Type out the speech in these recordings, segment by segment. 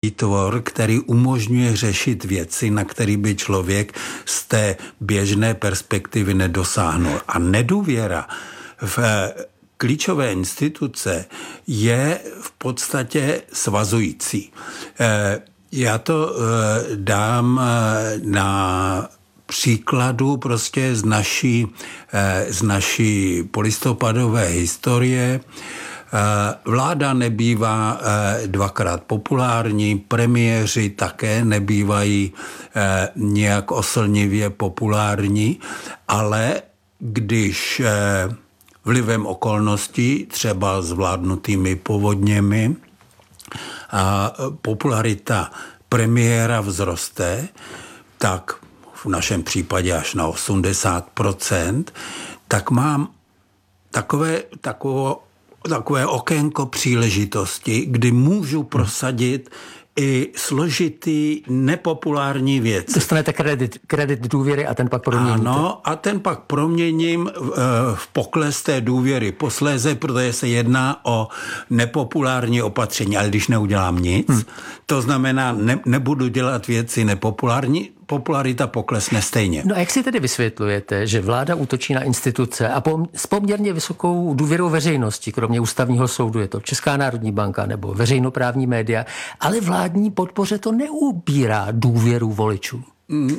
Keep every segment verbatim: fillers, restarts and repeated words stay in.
výtvor, který umožňuje řešit věci, na který by člověk z té běžné perspektivy nedosáhnul. A nedůvěra v klíčové instituce je v podstatě svazující. Já to dám na příkladu prostě z naší, z naší polistopadové historie. Vláda nebývá dvakrát populární, premiéři také nebývají nějak oslnivě populární, ale když vlivem okolností, třeba zvládnutými povodněmi, a popularita premiéra vzroste, tak v našem případě až na osmdesát procent, tak mám takové, takové, takové okénko příležitosti, kdy můžu prosadit i složitý, nepopulární věc. Dostanete kredit, kredit důvěry a ten pak proměníte. Ano, a ten pak proměním v, v pokles té důvěry posléze, protože se jedná o nepopulární opatření. Ale když neudělám nic, hmm. to znamená, ne, nebudu dělat věci nepopulární, popularita poklesne stejně. No a jak si tedy vysvětlujete, že vláda útočí na instituce a pom- s poměrně vysokou důvěrou veřejnosti, kromě ústavního soudu, je to Česká národní banka nebo veřejnoprávní média, ale vládní podpoře to neubírá důvěru voličů? Mm,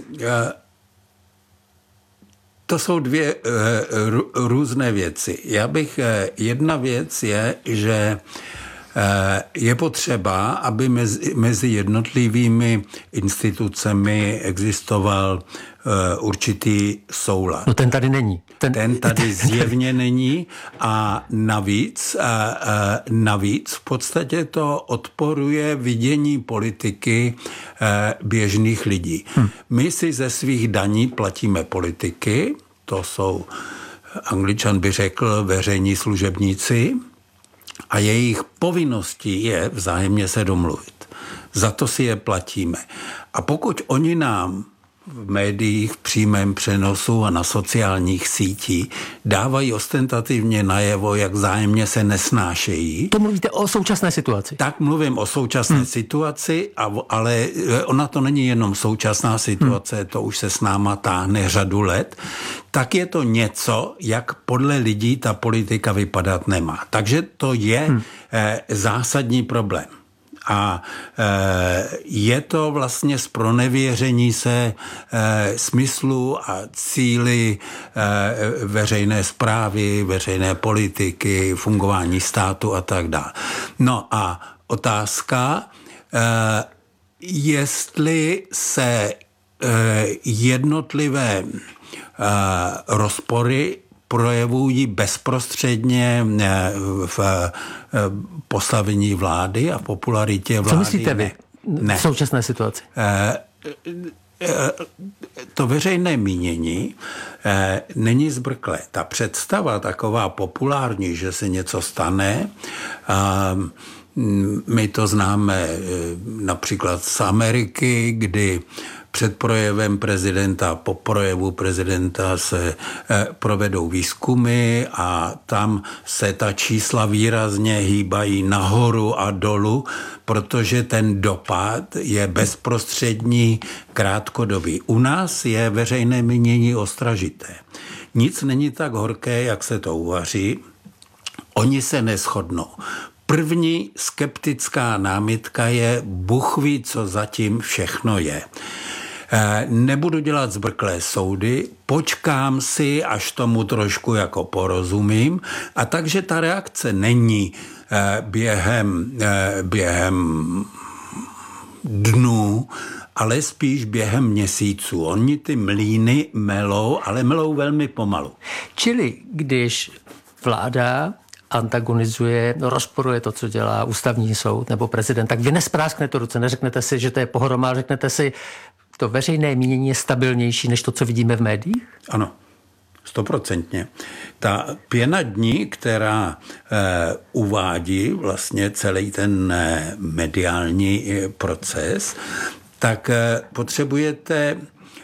to jsou dvě uh, různé věci. Já bych, uh, jedna věc je, že je potřeba, aby mezi, mezi jednotlivými institucemi existoval uh, určitý soulad. No ten tady není. Ten, ten tady zjevně není a navíc, uh, uh, navíc v podstatě to odporuje vidění politiky uh, běžných lidí. Hm. My si ze svých daní platíme politiky, to jsou, Angličan by řekl, veřejní služebníci, a jejich povinností je vzájemně se domluvit. Za to si je platíme. A pokud oni nám v médiích, v přímém přenosu a na sociálních sítích dávají ostentativně najevo, jak vzájemně se nesnášejí. To mluvíte o současné situaci. Tak mluvím o současné hmm. situaci, ale ona to není jenom současná situace, hmm. to už se s náma táhne řadu let. Tak je to něco, jak podle lidí ta politika vypadat nemá. Takže to je hmm. eh, zásadní problém. A e, je to vlastně zpronevěření se e, smyslu a cíli e, veřejné správy, veřejné politiky, fungování státu a tak dále. No a otázka, e, jestli se e, jednotlivé e, rozpory projevují bezprostředně v postavení vlády a v popularitě vlády. Co myslíte vy ne. v současné situaci? To veřejné mínění není zbrklé. Ta představa taková populární, že se něco stane, my to známe například z Ameriky, kdy před projevem prezidenta, po projevu prezidenta se eh, provedou výzkumy a tam se ta čísla výrazně hýbají nahoru a dolů, protože ten dopad je bezprostřední, krátkodobý. U nás je veřejné mínění ostražité. Nic není tak horké, jak se to uvaří. Oni se neshodnou. První skeptická námitka je, Bůh ví, co zatím všechno je. Nebudu dělat zbrklé soudy, počkám si, až tomu trošku jako porozumím. A takže ta reakce není během, během dnů, ale spíš během měsíců. Oni ty mlýny melou, ale melou velmi pomalu. Čili když vláda antagonizuje, rozporuje to, co dělá ústavní soud nebo prezident, tak vy nesprásknete ruce, neřeknete si, že to je pohroma, ale řeknete si, to veřejné mínění je stabilnější než to, co vidíme v médiích? Ano, stoprocentně. Ta pěna dní, která e, uvádí vlastně celý ten e, mediální e, proces, tak e, potřebujete e,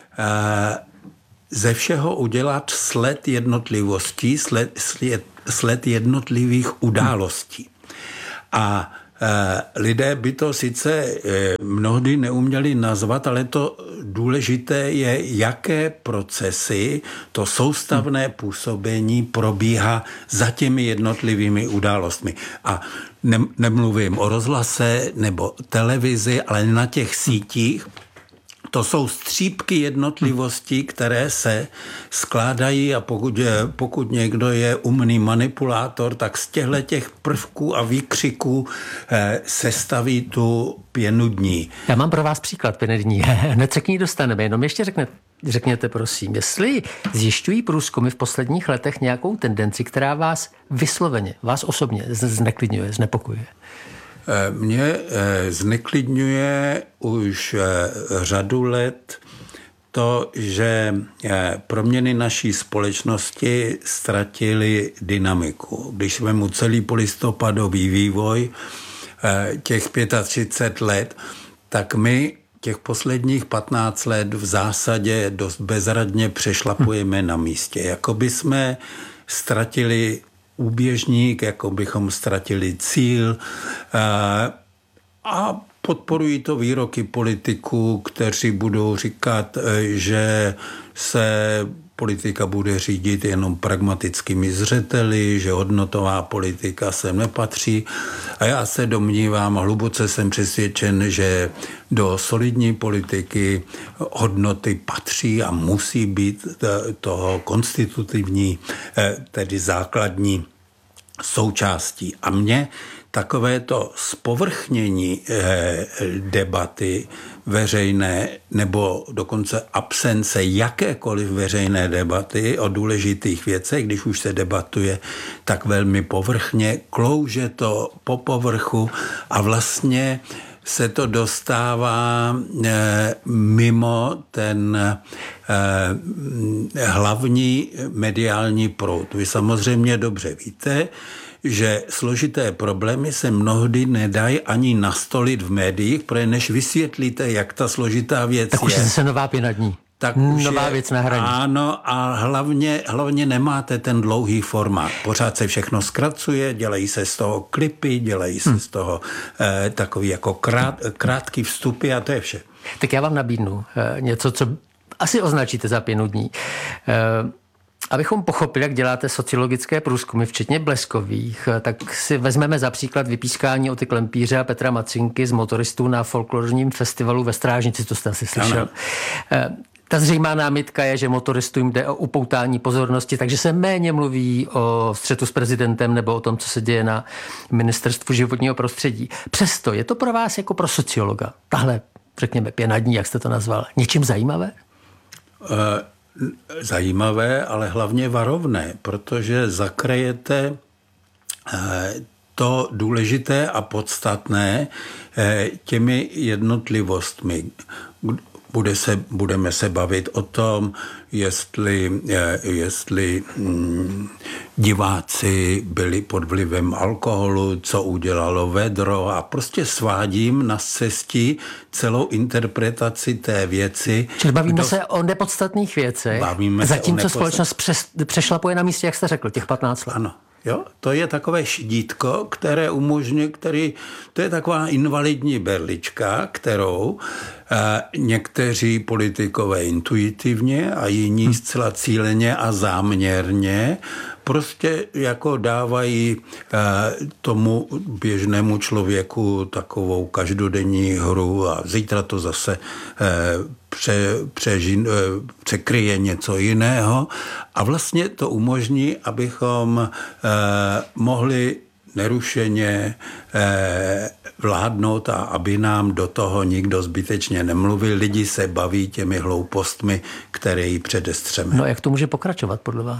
ze všeho udělat sled jednotlivostí, sled, sled, sled jednotlivých událostí. A lidé by to sice mnohdy neuměli nazvat, ale to důležité je, jaké procesy, to soustavné působení probíhá za těmi jednotlivými událostmi. A ne, nemluvím o rozhlase nebo televizi, ale na těch sítích. To jsou střípky jednotlivostí, které se skládají a pokud, pokud někdo je umný manipulátor, tak z těchto těch prvků a výkřiků eh, sestaví tu pěnu dní. Já mám pro vás příklad pěny dní. Hned se k ní dostaneme, jenom ještě řekne, řekněte prosím, jestli zjišťují průzkumy v posledních letech nějakou tendenci, která vás vysloveně, vás osobně zneklidňuje, znepokojuje. Mě zneklidňuje už řadu let to, že proměny naší společnosti ztratily dynamiku. Když jsme mu celý polistopadový vývoj těch třicet pět let, tak my těch posledních patnáct let v zásadě dost bezradně přešlapujeme na místě. Jako by jsme ztratili úběžník, jako bychom ztratili cíl a podporují to výroky politiků, kteří budou říkat, že se politika bude řídit jenom pragmatickými zřeteli, že hodnotová politika sem nepatří. A já se domnívám, hluboce jsem přesvědčen, že do solidní politiky hodnoty patří a musí být toho konstitutivní, tedy základní součástí. A mě takovéto zpovrchnění debaty veřejné nebo dokonce absence jakékoliv veřejné debaty o důležitých věcech, když už se debatuje tak velmi povrchně, klouže to po povrchu a vlastně se to dostává mimo ten hlavní mediální proud. Vy samozřejmě dobře víte, že složité problémy se mnohdy nedají ani nastolit v médiích, protože než vysvětlíte, jak ta složitá věc tak je. Tak už je zase nová pěna dní. Tak nová je, věc na hraní. Ano, a hlavně, hlavně nemáte ten dlouhý formát. Pořád se všechno zkracuje, dělají se z toho klipy, dělají se hmm. z toho eh, takový jako krát, krátký vstupy a to je vše. Tak já vám nabídnu eh, něco, co asi označíte za pěnu dní. Eh, Abychom pochopili, jak děláte sociologické průzkumy, včetně bleskových, tak si vezmeme za příklad vypískání Oty Klempíře a Petra Macinky z motoristů na folklorním festivalu ve Strážnici, to jste asi slyšel. Ano. Ta zřejmá námitka je, že motoristům jde o upoutání pozornosti, takže se méně mluví o střetu s prezidentem nebo o tom, co se děje na ministerstvu životního prostředí. Přesto je to pro vás jako pro sociologa, tahle, řekněme, pěna dní, jak jste to nazval, něčím zajímavé? Uh... Zajímavé, ale hlavně varovné, protože zakrajete to důležité a podstatné těmi jednotlivostmi. Bude se, budeme se bavit o tom, jestli, jestli hm, diváci byli pod vlivem alkoholu, co udělalo vedro a prostě svádím na cestí celou interpretaci té věci. Čili bavíme kdo... se o nepodstatných věcech, zatímco nepodstat... společnost přes, přešlapuje na místě, jak jste řekl, těch patnáct let. Ano. Jo, to je takové šidítko, které umožňuje, který, to je taková invalidní berlička, kterou eh, někteří politikové intuitivně a jiní zcela cíleně a záměrně prostě jako dávají eh, tomu běžnému člověku takovou každodenní hru a zítra to zase eh, pře, přežin, eh, překryje něco jiného a vlastně to umožní, abychom eh, mohli nerušeně eh, vládnout a aby nám do toho nikdo zbytečně nemluvil. Lidi se baví těmi hloupostmi, které jí předestřeme. No jak to může pokračovat podle vás?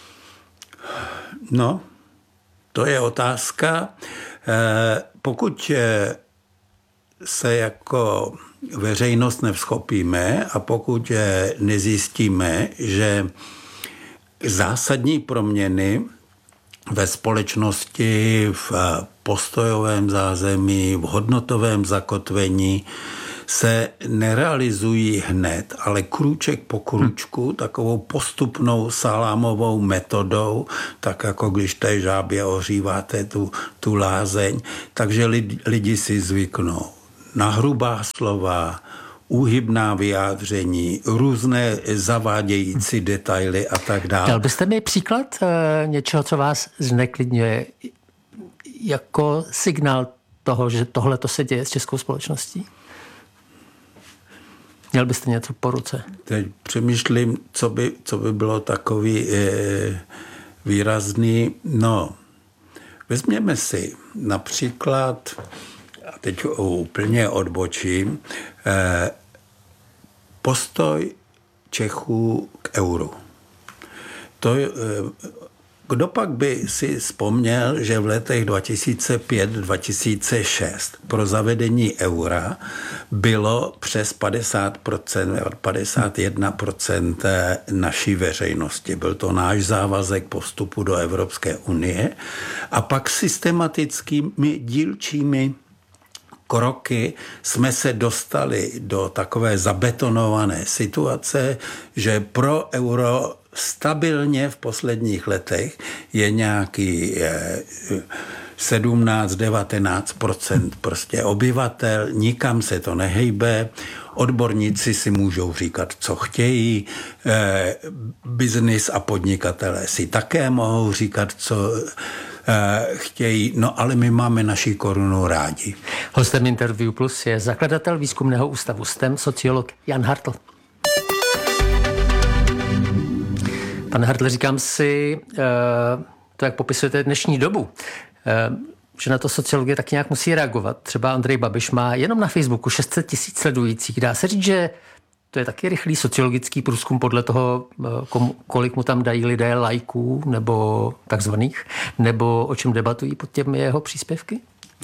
No, to je otázka. Eh, pokud se jako veřejnost nevzchopíme a pokud nezjistíme, že zásadní proměny ve společnosti, v postojovém zázemí, v hodnotovém zakotvení se nerealizují hned, ale krůček po krůčku, hmm. takovou postupnou salámovou metodou, tak jako když té žábě ohříváte tu, tu lázeň, takže lidi, lidi si zvyknou na hrubá slova, úhybná vyjádření, různé zavádějící detaily a tak dále. Dal byste mi příklad e, něčeho, co vás zneklidňuje jako signál toho, že tohle to se děje s českou společností? Měl byste něco po ruce? Teď přemýšlím, co by, co by bylo takový e, výrazný. No, vezměme si například, a teď úplně odbočím, e, postoj Čechů k euru. To, kdo pak by si vzpomněl, že v letech dva tisíce pět dva tisíce šest pro zavedení eura bylo přes padesát procent, padesát jedna procent naší veřejnosti. Byl to náš závazek postupu do Evropské unie a pak systematickými dílčími kroky jsme se dostali do takové zabetonované situace, že pro euro stabilně v posledních letech je nějaký sedmnáct devatenáct procent prostě obyvatel, nikam se to nehejbe, odborníci si můžou říkat, co chtějí, eh, biznis a podnikatelé si také mohou říkat, co chtějí, no ale my máme naši korunu rádi. Hostem Interview Plus je zakladatel výzkumného ústavu S T E M, sociolog Jan Hartl. Pane Hartle, říkám si, to, jak popisujete dnešní dobu, že na to sociologie tak nějak musí reagovat. Třeba Andrej Babiš má jenom na Facebooku šest set tisíc sledujících. Dá se říct, že to je taky rychlý sociologický průzkum podle toho, kolik mu tam dají lidé lajků nebo takzvaných, nebo o čem debatují pod těmi jeho příspěvky?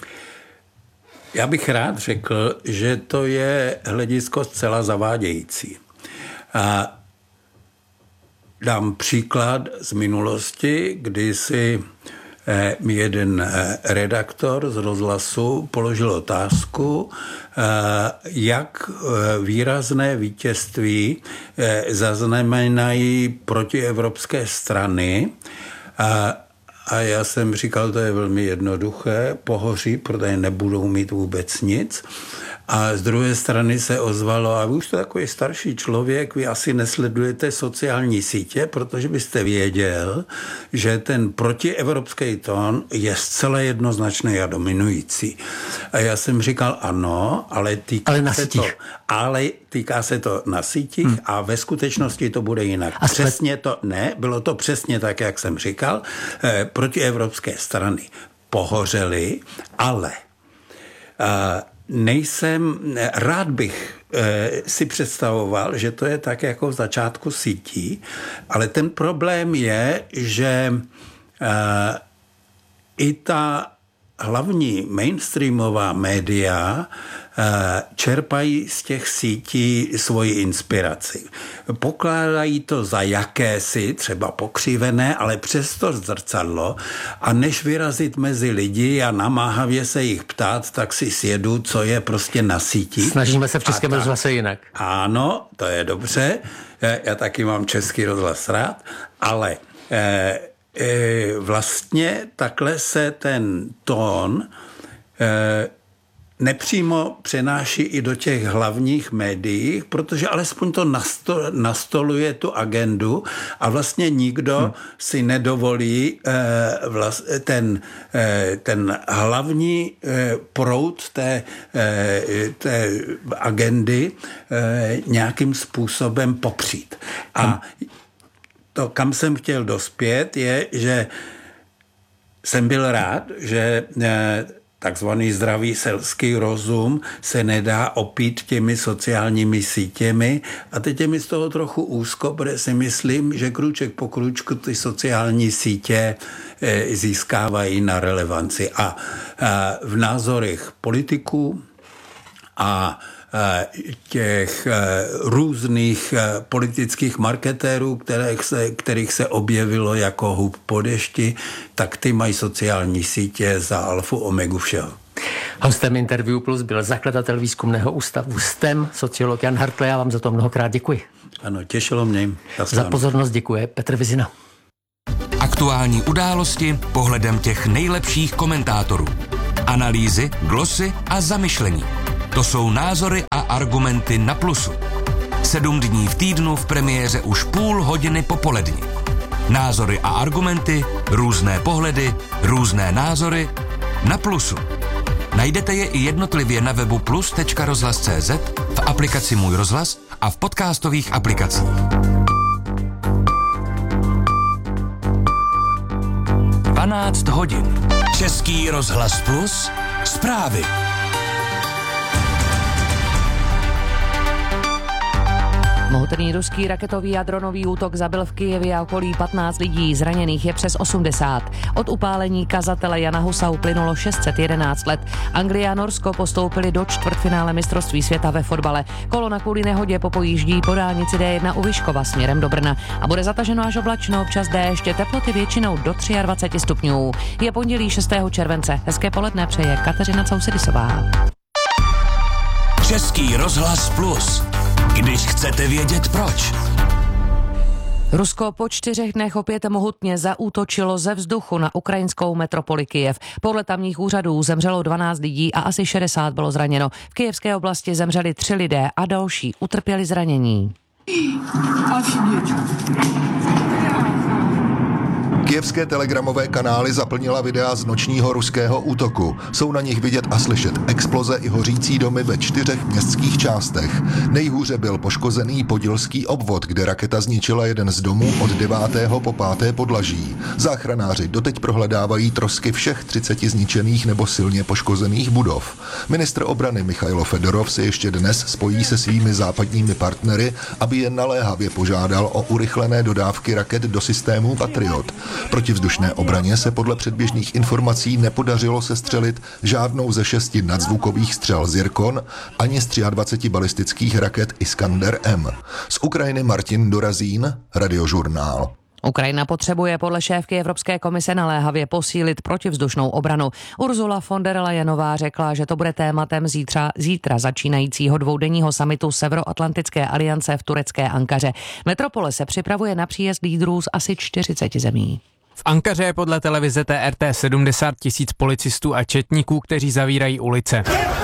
Já bych rád řekl, že to je hledisko zcela zavádějící. A dám příklad z minulosti, kdy si mi jeden redaktor z rozhlasu položil otázku, jak výrazné vítězství zaznamenají protievropské strany. A já jsem říkal, to je velmi jednoduché, pohoří, protože nebudou mít vůbec nic. A z druhé strany se ozvalo, a vy už to takový starší člověk, vy asi nesledujete sociální sítě, protože byste věděl, že ten protievropský tón je zcela jednoznačný a dominující. A já jsem říkal, ano, ale týká ale se to, ale týká se to na sítích hmm. a ve skutečnosti to bude jinak. A přesně to, ne, bylo to přesně tak, jak jsem říkal, eh, protievropské strany pohořely, ale eh, nejsem, rád bych e, si představoval, že to je tak jako v začátku sítí, ale ten problém je, že e, i ta hlavní mainstreamová média čerpají z těch sítí svoji inspiraci. Pokládají to za jakési, třeba pokřivené, ale přesto zrcadlo a než vyrazit mezi lidi a namáhavě se jich ptát, tak si sjedu, co je prostě na síti. Snažíme se v Českém rozhlase jinak. Ano, to je dobře. Já taky mám Český rozhlas rád, ale eh, eh, vlastně takhle se ten tón eh, nepřímo přenáší i do těch hlavních médií, protože alespoň to nastoluje tu agendu a vlastně nikdo hmm. si nedovolí eh, vlast, ten, eh, ten hlavní eh, proud té, eh, té agendy eh, nějakým způsobem popřít. A hmm. to, kam jsem chtěl dospět, je, že jsem byl rád, že eh, takzvaný zdravý selský rozum se nedá opít těmi sociálními sítěmi a teď je mi z toho trochu úzko, protože si myslím, že krůček po krůčku ty sociální sítě získávají na relevanci a v názorech politiků a těch různých politických marketérů, kterých se, kterých se objevilo jako hub po dešti, tak ty mají sociální sítě za alfu omegu všeho. Hostem Interview Plus byl zakladatel výzkumného ústavu S T E M, sociolog Jan Hartl. Já vám za to mnohokrát děkuji. Ano, těšilo mě. Za pozornost děkuje Petr Vizina. Aktuální události pohledem těch nejlepších komentátorů. Analýzy, glosy a zamyšlení. To jsou názory a argumenty na Plusu. Sedm dní v týdnu v premiéře už půl hodiny popolední. Názory a argumenty, různé pohledy, různé názory na Plusu. Najdete je i jednotlivě na webu plus tečka rozhlas tečka cé zet, v aplikaci Můj rozhlas a v podcastových aplikacích. dvanáct hodin. Český rozhlas Plus. Zprávy. Mohutný ruský raketový a dronový útok zabil v Kyjevě a okolí patnáct lidí, zraněných je přes osmdesát. Od upálení kazatele Jana Husa uplynulo šest set jedenáct let. Anglie a Norsko postoupili do čtvrtfinále mistrovství světa ve fotbale. Kolona kvůli nehodě popojíždí po dálnici D jedna u Vyškova směrem do Brna a bude zataženo až oblačno, občas déšť, teploty většinou do dvacet tři stupňů. Je pondělí šestého července. Hezké poledne přeje Kateřina Cousedisová. Český rozhlas Plus. Když chcete vědět proč. Rusko po čtyřech dnech opět mohutně zaútočilo ze vzduchu na ukrajinskou metropoli Kyjev. Podle tamních úřadů zemřelo dvanáct lidí a asi šedesát bylo zraněno. V kyjevské oblasti zemřeli tři lidé a další utrpěli zranění. Kyjevské telegramové kanály zaplnila videa z nočního ruského útoku. Jsou na nich vidět a slyšet exploze i hořící domy ve čtyřech městských částech. Nejhůře byl poškozený podilský obvod, kde raketa zničila jeden z domů od devátého po páté podlaží. Záchranáři doteď prohledávají trosky všech třiceti zničených nebo silně poškozených budov. Ministr obrany Michailo Fedorov se ještě dnes spojí se svými západními partnery, aby je naléhavě požádal o urychlené dodávky raket do systému Patriot. Protivzdušné obraně se podle předběžných informací nepodařilo sestřelit žádnou ze šesti nadzvukových střel Zirkon ani z dvaceti tři balistických raket Iskander M. Z Ukrajiny Martin Dorazín, Radiožurnál. Ukrajina potřebuje podle šéfky Evropské komise naléhavě posílit protivzdušnou obranu. Ursula von der Leyenová řekla, že to bude tématem zítra, zítra začínajícího dvoudenního summitu Severoatlantické aliance v turecké Ankaře. Metropole se připravuje na příjezd lídrů z asi čtyřiceti zemí. V Ankaře je podle televize T R T sedmdesát tisíc policistů a četníků, kteří zavírají ulice.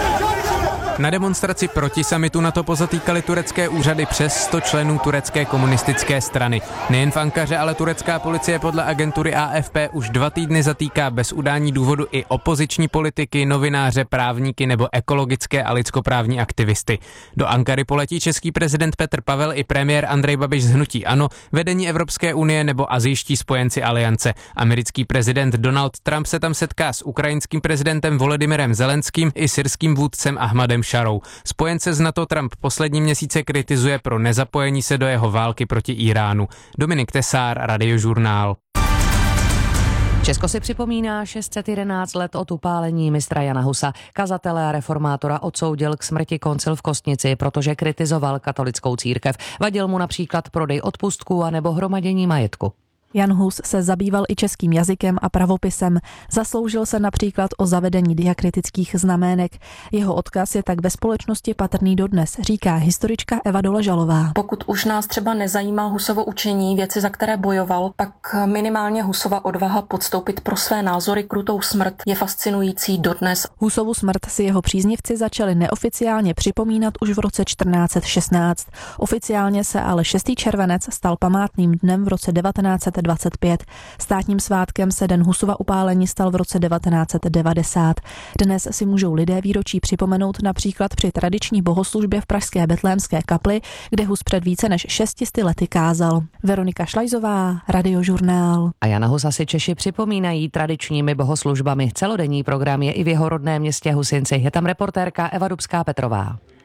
Na demonstraci proti summitu NATO pozatýkali turecké úřady přes sto členů turecké komunistické strany. Nejen v Ankaře, ale turecká policie podle agentury A F P už dva týdny zatýká bez udání důvodu i opoziční politiky, novináře, právníky nebo ekologické a lidskoprávní aktivisty. Do Ankary poletí český prezident Petr Pavel i premiér Andrej Babiš z hnutí ANO, vedení Evropské unie nebo asijští spojenci aliance. Americký prezident Donald Trump se tam setká s ukrajinským prezidentem Volodymyrem Zelenským i syrským vůdcem Ahmadem Šarou. Spojence z NATO Trump poslední měsíce kritizuje pro nezapojení se do jeho války proti Iránu. Dominik Tesár, Radiožurnál. Česko si připomíná šest set jedenáct let od upálení mistra Jana Husa. Kazatele a reformátora odsoudil k smrti koncil v Kostnici, protože kritizoval katolickou církev. Vadil mu například prodej odpustků a nebo hromadění majetku. Jan Hus se zabýval i českým jazykem a pravopisem. Zasloužil se například o zavedení diakritických znamének. Jeho odkaz je tak ve společnosti patrný dodnes, říká historička Eva Doležalová. Pokud už nás třeba nezajímá Husovo učení, věci, za které bojoval, pak minimálně Husova odvaha podstoupit pro své názory krutou smrt je fascinující dodnes. Husovu smrt si jeho příznivci začali neoficiálně připomínat už v roce čtrnáct set šestnáct. Oficiálně se ale šestý červenec stal památným dnem v roce devatenáct set dvacet pět. Státním svátkem se den Husova upálení stal v roce devatenáct set devadesát. Dnes si můžou lidé výročí připomenout například při tradiční bohoslužbě v pražské Betlémské kapli, kde Hus před více než šesti lety kázal. Veronika Šlajzová, Radiožurnál. A Jana Husa si Češi připomínají tradičními bohoslužbami. Celodenní program je i v jeho rodném městě Husinci. Je tam reportérka Eva Dubská Petrová.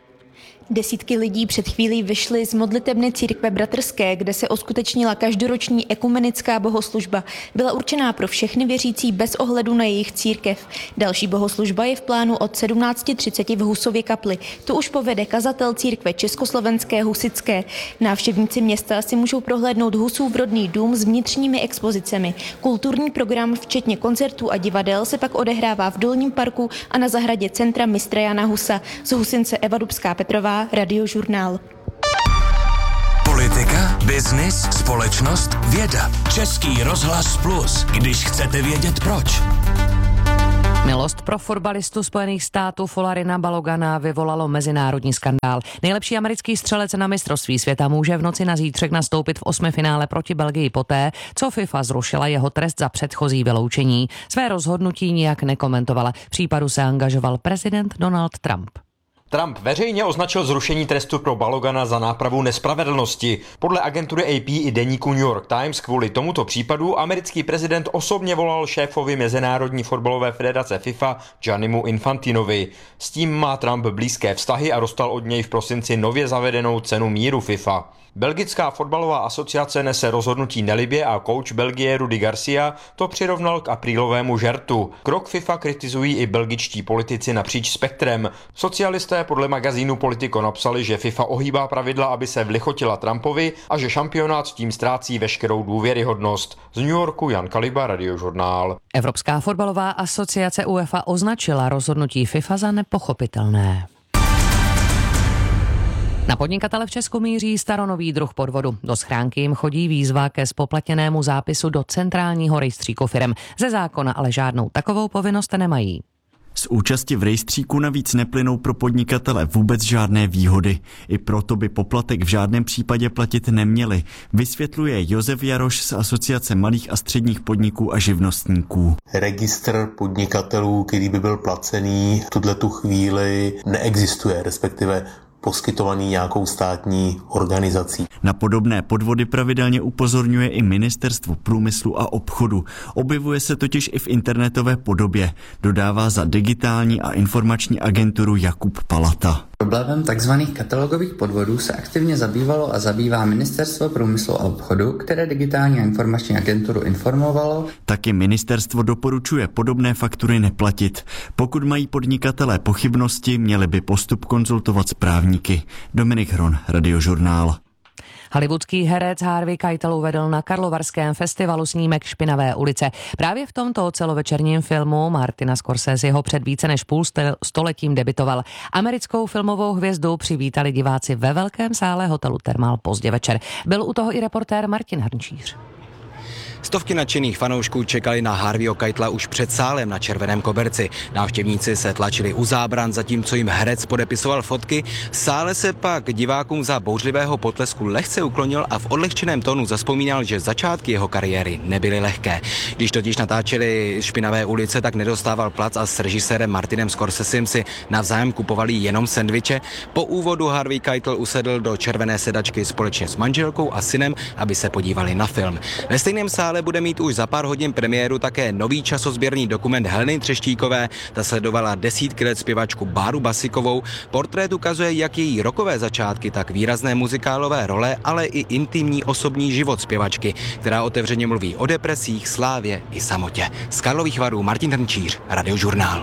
Desítky lidí před chvílí vyšly z modlitebny církve bratrské, kde se uskutečnila každoroční ekumenická bohoslužba. Byla určená pro všechny věřící bez ohledu na jejich církev. Další bohoslužba je v plánu od sedmnáct třicet v Husově kapli. Tu už povede kazatel církve Československé husitské. Návštěvníci města si můžou prohlédnout Husův rodný dům s vnitřními expozicemi. Kulturní program, včetně koncertů a divadel, se pak odehrává v Dolním parku a na zahradě centra mistra Jana Husa. Z Husince Eva Dubská-Petrová, Radiožurnál. Politika, biznis, společnost, věda. Český rozhlas Plus, když chcete vědět proč. Milost pro fotbalistu Spojených států Fularina Balogana vyvolalo mezinárodní skandál. Nejlepší americký střelec na mistrovství světa může v noci na zítřek nastoupit v osmifinále proti Belgii poté, co FIFA zrušila jeho trest za předchozí vyloučení. Své rozhodnutí nijak nekomentovala. V případu se angažoval prezident Donald Trump. Trump veřejně označil zrušení trestu pro Balogana za nápravu nespravedlnosti. Podle agentury A P i deníku New York Times kvůli tomuto případu americký prezident osobně volal šéfovi Mezinárodní fotbalové federace FIFA Giannimu Infantinovi. S tím má Trump blízké vztahy a dostal od něj v prosinci nově zavedenou cenu míru FIFA. Belgická fotbalová asociace nese rozhodnutí nelibě a kouč Belgie Rudi Garcia to přirovnal k aprílovému žertu. Krok FIFA kritizují i belgičtí politici napříč spektrem. Socialisté podle magazínu Politico napsali, že FIFA ohýbá pravidla, aby se vlichotila Trumpovi a že šampionát tím ztrácí veškerou důvěryhodnost. Z New Yorku Jan Kaliba, Radiožurnál. Evropská fotbalová asociace UEFA označila rozhodnutí FIFA za nepochopitelné. Na podnikatele v Česku míří staronový druh podvodu. Do schránky jim chodí výzva ke spoplatněnému zápisu do centrálního rejstříku firem. Ze zákona ale žádnou takovou povinnost nemají. Z účasti v rejstříku navíc neplynou pro podnikatele vůbec žádné výhody. I proto by poplatek v žádném případě platit neměli, vysvětluje Josef Jaroš z Asociace malých a středních podniků a živnostníků. Registr podnikatelů, který by byl placený, v tuto chvíli neexistuje, respektive poskytovaný nějakou státní organizací. Na podobné podvody pravidelně upozorňuje i Ministerstvo průmyslu a obchodu. Objevuje se totiž i v internetové podobě, dodává za digitální a informační agenturu Jakub Palata. Problémem tzv. Katalogových podvodů se aktivně zabývalo a zabývá Ministerstvo průmyslu a obchodu, které digitální a informační agenturu informovalo. Taky ministerstvo doporučuje podobné faktury neplatit. Pokud mají podnikatelé pochybnosti, měli by postup konzultovat s právníky. Dominik Hron, Radiožurnál. Hollywoodský herec Harvey Keitel uvedl na Karlovarském festivalu snímek Špinavé ulice. Právě v tomto celovečerním filmu Martina Scorseseho před více než půl stoletím debitoval. Americkou filmovou hvězdu přivítali diváci ve velkém sále hotelu Thermal pozdě večer. Byl u toho i reportér Martin Hrnčíř. Stovky nadšených fanoušků čekali na Harveyho Keitela už před sálem na červeném koberci. Návštěvníci se tlačili u zábran, zatímco jim herec podepisoval fotky. V sále se pak divákům za bouřlivého potlesku lehce uklonil a v odlehčeném tónu zazpomínal, že začátky jeho kariéry nebyly lehké. Když totiž natáčeli Špinavé ulice, tak nedostával plac a s režisérem Martinem Scorsesem si navzájem kupovali jenom sendviče. Po úvodu Harvey Keitel usedl do červené sedačky společně s manželkou a synem, aby se podívali na film. Ve stejném sále ale bude mít už za pár hodin premiéru také nový časozběrný dokument Heleny Třeštíkové. Ta sledovala desítky let zpěvačku Báru Basikovou. Portrét ukazuje jak její rokové začátky, tak výrazné muzikálové role, ale i intimní osobní život zpěvačky, která otevřeně mluví o depresích, slávě i samotě. Z Karlových Varů Martin Hrnčíř, Radiožurnál.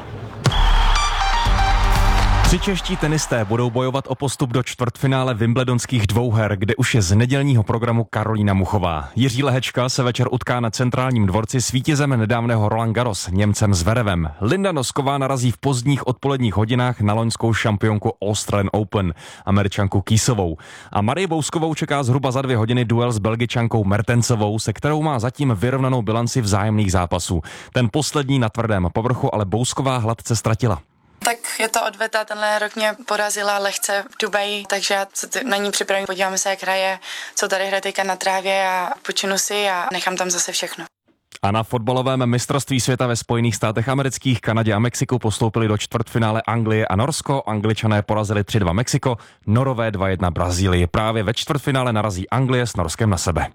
Tři čeští tenisté budou bojovat o postup do čtvrtfinále wimbledonských dvouher, kde už je z nedělního programu Karolína Muchová. Jiří Lehečka se večer utká na centrálním dvorci s vítězem nedávného Roland Garros, Němcem Zverevem. Linda Nosková narazí v pozdních odpoledních hodinách na loňskou šampionku Australian Open, Američanku Kýsovou. A Marii Bouskovou čeká zhruba za dvě hodiny duel s Belgičankou Mertensovou, se kterou má zatím vyrovnanou bilanci vzájemných zápasů. Ten poslední na tvrdém povrchu ale Bousková hladce ztratila. Tak je to odveta, tenhle rok mě porazila lehce v Dubaji, takže já se na ní připravím, podíváme se, jak hraje, co tady hraje teďka na trávě a počinu si a nechám tam zase všechno. A na fotbalovém mistrovství světa ve Spojených státech amerických, Kanadě a Mexiku postoupili do čtvrtfinále Anglie a Norsko. Angličané porazili tři dva Mexiko, Norové dva jedna Brazílii. Právě ve čtvrtfinále narazí Anglie s Norskem na sebe.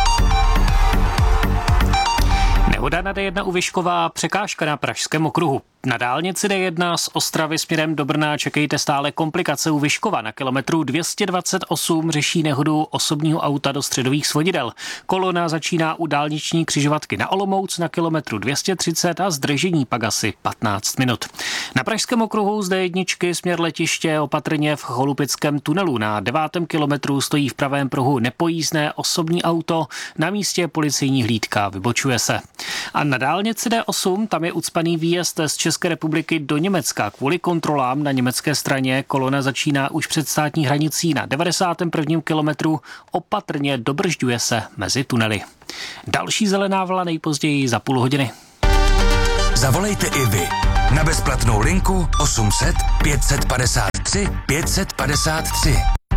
Nehoda na D jedna u Vyšková, překážka na pražském okruhu. Na dálnici D jedna z Ostravy směrem do Brna čekejte stále komplikace u Vyškova. Na kilometru dvě stě dvacet osm řeší nehodu osobního auta do středových svodidel. Kolona začíná u dálniční křižovatky na Olomouc na kilometru dvě stě třicet a zdržení pak asi patnáct minut. Na pražském okruhu z D jedna směr letiště opatrně v Cholupickém tunelu. Na devátém kilometru stojí v pravém pruhu nepojízdné osobní auto. Na místě policejní hlídka vybočuje se. A na dálnici D osm tam je ucpaný výjezd z České republiky do Německa. Kvůli kontrolám na německé straně kolona začíná už před státní hranicí na devadesátém prvním kilometru, opatrně dobržďuje se mezi tunely. Další zelená vlna nejpozději za půl hodiny. Zavolejte i vy na bezplatnou linku osm set pět set padesát tři pět set padesát tři.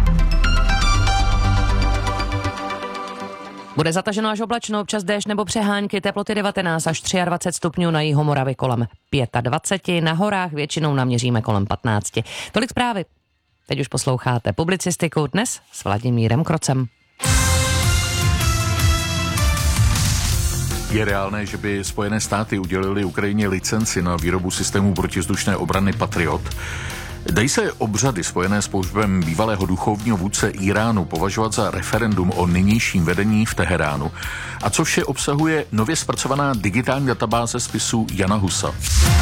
Bude zataženo až oblačno, občas déšť nebo přehánky, teploty devatenáct až dvacet tři stupňů, na jihu Moravy kolem dvacet pět, na horách většinou naměříme kolem patnáct. Tolik zprávy. Teď už posloucháte publicistiku dnes s Vladimírem Krocem. Je reálné, že by Spojené státy udělily Ukrajině licenci na výrobu systému protizdušné obrany Patriot? Dají se obřady spojené s pohřbem bývalého duchovního vůdce Iránu považovat za referendum o nynějším vedení v Teheránu? A co vše obsahuje nově zpracovaná digitální databáze spisů Jana Husa?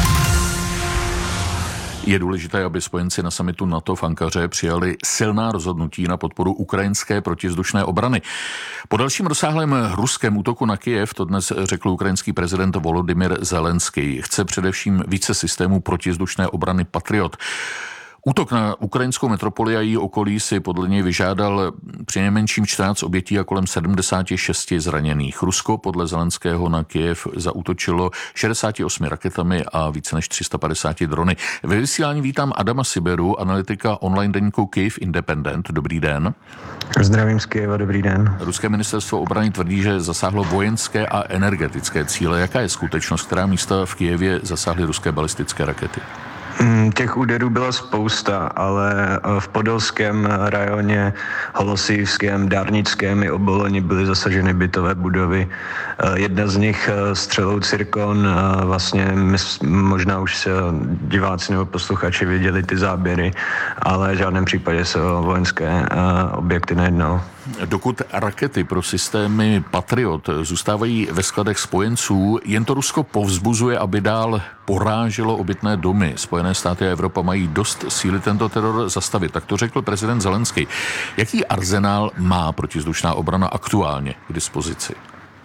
Je důležité, aby spojenci na summitu NATO v Ankaře přijali silná rozhodnutí na podporu ukrajinské protizdušné obrany. Po dalším rozsáhlém ruském útoku na Kyjev to dnes řekl ukrajinský prezident Volodymyr Zelenský. Chce především více systémů protizdušné obrany Patriot. Útok na ukrajinskou metropoli a její okolí si podle něj vyžádal přinejmenším čtrnáct obětí a kolem sedmdesát šest zraněných. Rusko podle Zelenského na Kyjev zaútočilo šedesát osm raketami a více než tři sta padesát drony. Ve vysílání vítám Adama Siberu, analytika online deníku Kyiv Independent. Dobrý den. Zdravím z Kyjeva, dobrý den. Ruské ministerstvo obrany tvrdí, že zasáhlo vojenské a energetické cíle. Jaká je skutečnost, která místa v Kyjevě zasáhly ruské balistické rakety? Těch úderů byla spousta, ale v podolském rajoně, Holosijském, Dárnickém i Oboloni byly zasaženy bytové budovy. Jedna z nich střelou Cirkon, vlastně možná už se diváci nebo posluchači viděli ty záběry, ale v žádném případě se o vojenské objekty nejednalo. Dokud rakety pro systémy Patriot zůstávají ve skladech spojenců, jen to Rusko povzbuzuje, aby dál poráželo obytné domy. Spojené státy a Evropa mají dost síly tento teror zastavit. Tak to řekl prezident Zelenský. Jaký arzenál má protizdušná obrana aktuálně k dispozici?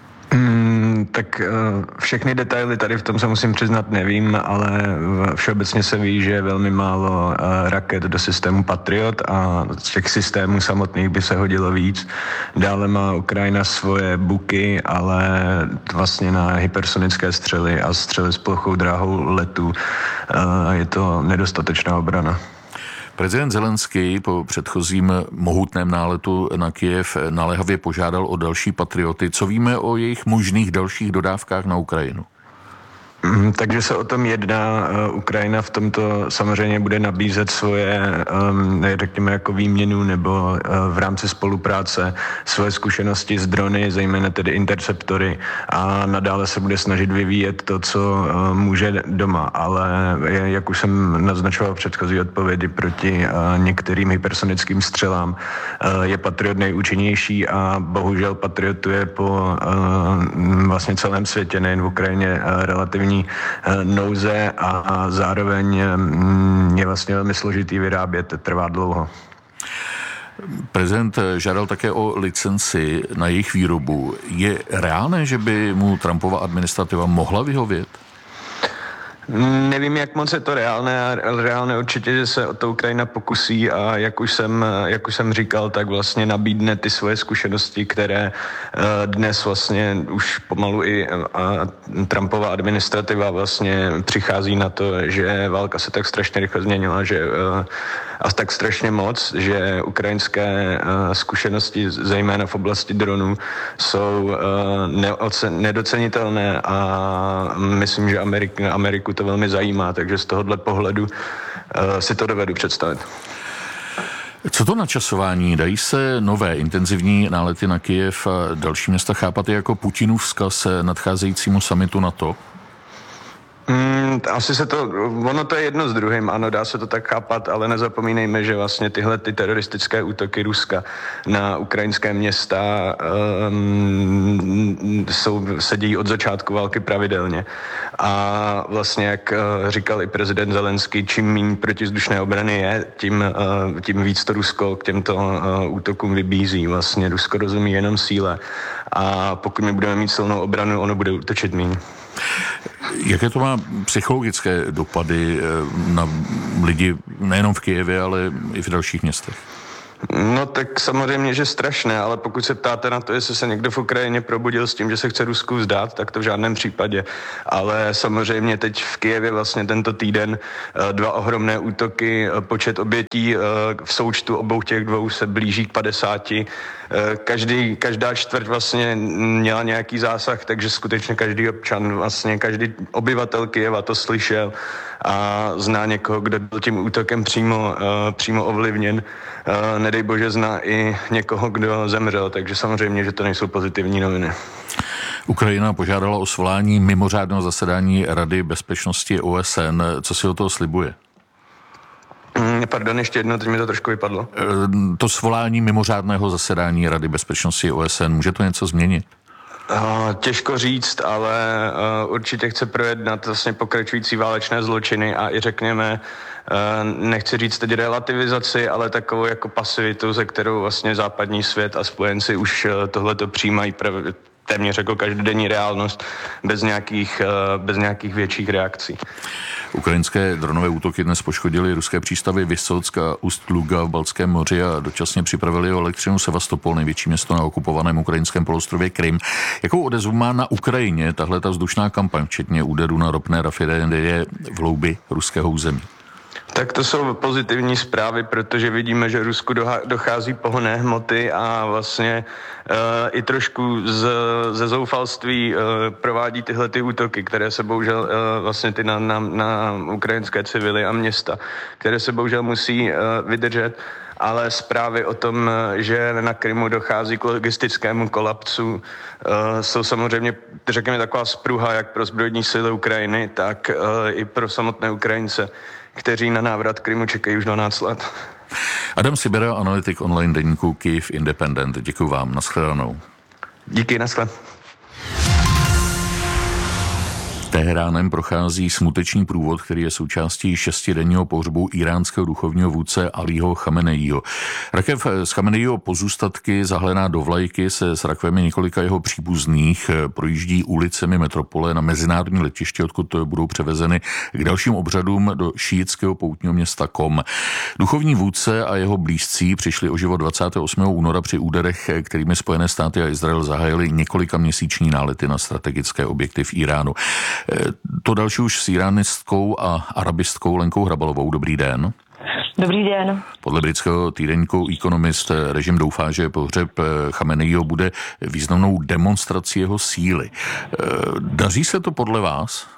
Hmm, tak uh, všechny detaily tady v tom se musím přiznat nevím, ale všeobecně se ví, že je velmi málo uh, raket do systému Patriot a z těch systémů samotných by se hodilo víc. Dále má Ukrajina svoje buky, ale vlastně na hypersonické střely a střely s plochou dráhou letu uh, je to nedostatečná obrana. Prezident Zelenský po předchozím mohutném náletu na Kyjev naléhavě požádal o další patrioty. Co víme o jejich možných dalších dodávkách na Ukrajinu? Takže se o tom jedná. Ukrajina v tomto samozřejmě bude nabízet svoje, řekněme, jako výměnu nebo v rámci spolupráce svoje zkušenosti s drony, zejména tedy interceptory, a nadále se bude snažit vyvíjet to, co může doma. Ale jak už jsem naznačoval v předchozí odpovědi, proti některým hypersonickým střelám je Patriot nejúčinnější a bohužel Patriot je po vlastně celém světě, nejen v Ukrajině, relativně nouze a zároveň je vlastně velmi složitý vyrábět, trvá dlouho. Prezident žádal také o licenci na jejich výrobu. Je reálné, že by mu Trumpova administrativa mohla vyhovět? Nevím, jak moc je to reálné, ale reálné určitě, že se o to Ukrajina pokusí a jak už jsem, jak už jsem říkal, tak vlastně nabídne ty svoje zkušenosti, které dnes vlastně už pomalu i Trumpova administrativa vlastně přichází na to, že válka se tak strašně rychle změnila, že a tak strašně moc, že ukrajinské zkušenosti, zejména v oblasti dronů, jsou nedocenitelné a myslím, že Ameriku, Ameriku to velmi zajímá, takže z tohohle pohledu si to dovedu představit. Co to načasování? Dají se nové intenzivní nálety na Kyjev a další města chápat jako Putinův vzkaz nadcházejícímu summitu NATO? Hmm, asi se to, ono to je jedno s druhým, ano, dá se to tak chápat, ale nezapomínejme, že vlastně tyhle ty teroristické útoky Ruska na ukrajinské města um, jsou, se dějí od začátku války pravidelně. A vlastně, jak uh, říkal i prezident Zelenský, čím méně protizdušné obrany je, tím, uh, tím víc to Rusko k těmto uh, útokům vybízí. Vlastně Rusko rozumí jenom síle a pokud my budeme mít silnou obranu, ono bude útočit méně. Jaké to má psychologické dopady na lidi nejenom v Kyjevě, ale i v dalších městech? No tak samozřejmě, že strašné, ale pokud se ptáte na to, jestli se někdo v Ukrajině probudil s tím, že se chce Rusku vzdát, tak to v žádném případě. Ale samozřejmě teď v Kyjevě vlastně tento týden dva ohromné útoky, počet obětí v součtu obou těch dvou se blíží k padesáti. Každý, každá čtvrť vlastně měla nějaký zásah, takže skutečně každý občan, vlastně každý obyvatel Kyjeva to slyšel a zná někoho, kdo byl tím útokem přímo, přímo ovlivněn. Nedej bože zná i někoho, kdo zemřel, takže samozřejmě, že to nejsou pozitivní noviny. Ukrajina požádala o svolání mimořádného zasedání Rady bezpečnosti O S N. Co si o toho slibuje? Pardon, ještě jedno, teď mi to trošku vypadlo. To svolání mimořádného zasedání Rady bezpečnosti O S N, může to něco změnit? Uh, těžko říct, ale uh, určitě chce projednat vlastně pokračující válečné zločiny a i řekněme, uh, nechci říct teď relativizaci, ale takovou jako pasivitu, ze kterou vlastně západní svět a spojenci už uh, tohleto přijímají prav- téměř jako každodenní reálnost bez nějakých, uh, bez nějakých větších reakcí. Ukrajinské dronové útoky dnes poškodily ruské přístavy Vysock a Ust-Luga v Baltském moři a dočasně připravili o elektřinu Sevastopol, největší město na okupovaném ukrajinském poloostrově Krym. Jakou odezvu má na Ukrajině tahle ta vzdušná kampaň, včetně úderů na ropné rafinérie v hloubi ruského území? Tak to jsou pozitivní zprávy, protože vidíme, že Rusku dochází pohonné hmoty a vlastně uh, i trošku z, ze zoufalství uh, provádí tyhle ty útoky, které se bohužel uh, vlastně ty na, na, na ukrajinské civily a města, které se bohužel musí uh, vydržet. Ale zprávy o tom, že na Krymu dochází k logistickému kolapsu, uh, jsou samozřejmě, řekněme, taková spruha jak pro zbrojní síly Ukrajiny, tak uh, i pro samotné Ukrajince, kteří na návrat Krymu čekají už dvanáct let. Adam Sibera, analytik online deníku Kyiv Independent. Děkuji vám, nashledanou. Díky, naschle. Teheránem prochází smutečný průvod, který je součástí šestidenního pohřbu iránského duchovního vůdce Alího Chameneího. Rakev z Chameneího pozůstatky zahlená do vlajky se s rakvemi několika jeho příbuzných projíždí ulicemi metropole na mezinárodní letiště, odkud budou převezeny k dalším obřadům do šíitského poutního města Kom. Duchovní vůdce a jeho blízcí přišli o život dvacátého osmého února při úderech, kterými Spojené státy a Izrael zahájili několika měsíční nálety na strategické objekty v Iránu. To další už s iránistkou a arabistkou Lenkou Hrabalovou. Dobrý den. Dobrý den. Podle britského týdeníku Economist režim doufá, že pohřeb Chameneího bude významnou demonstrací jeho síly. Daří se to podle vás?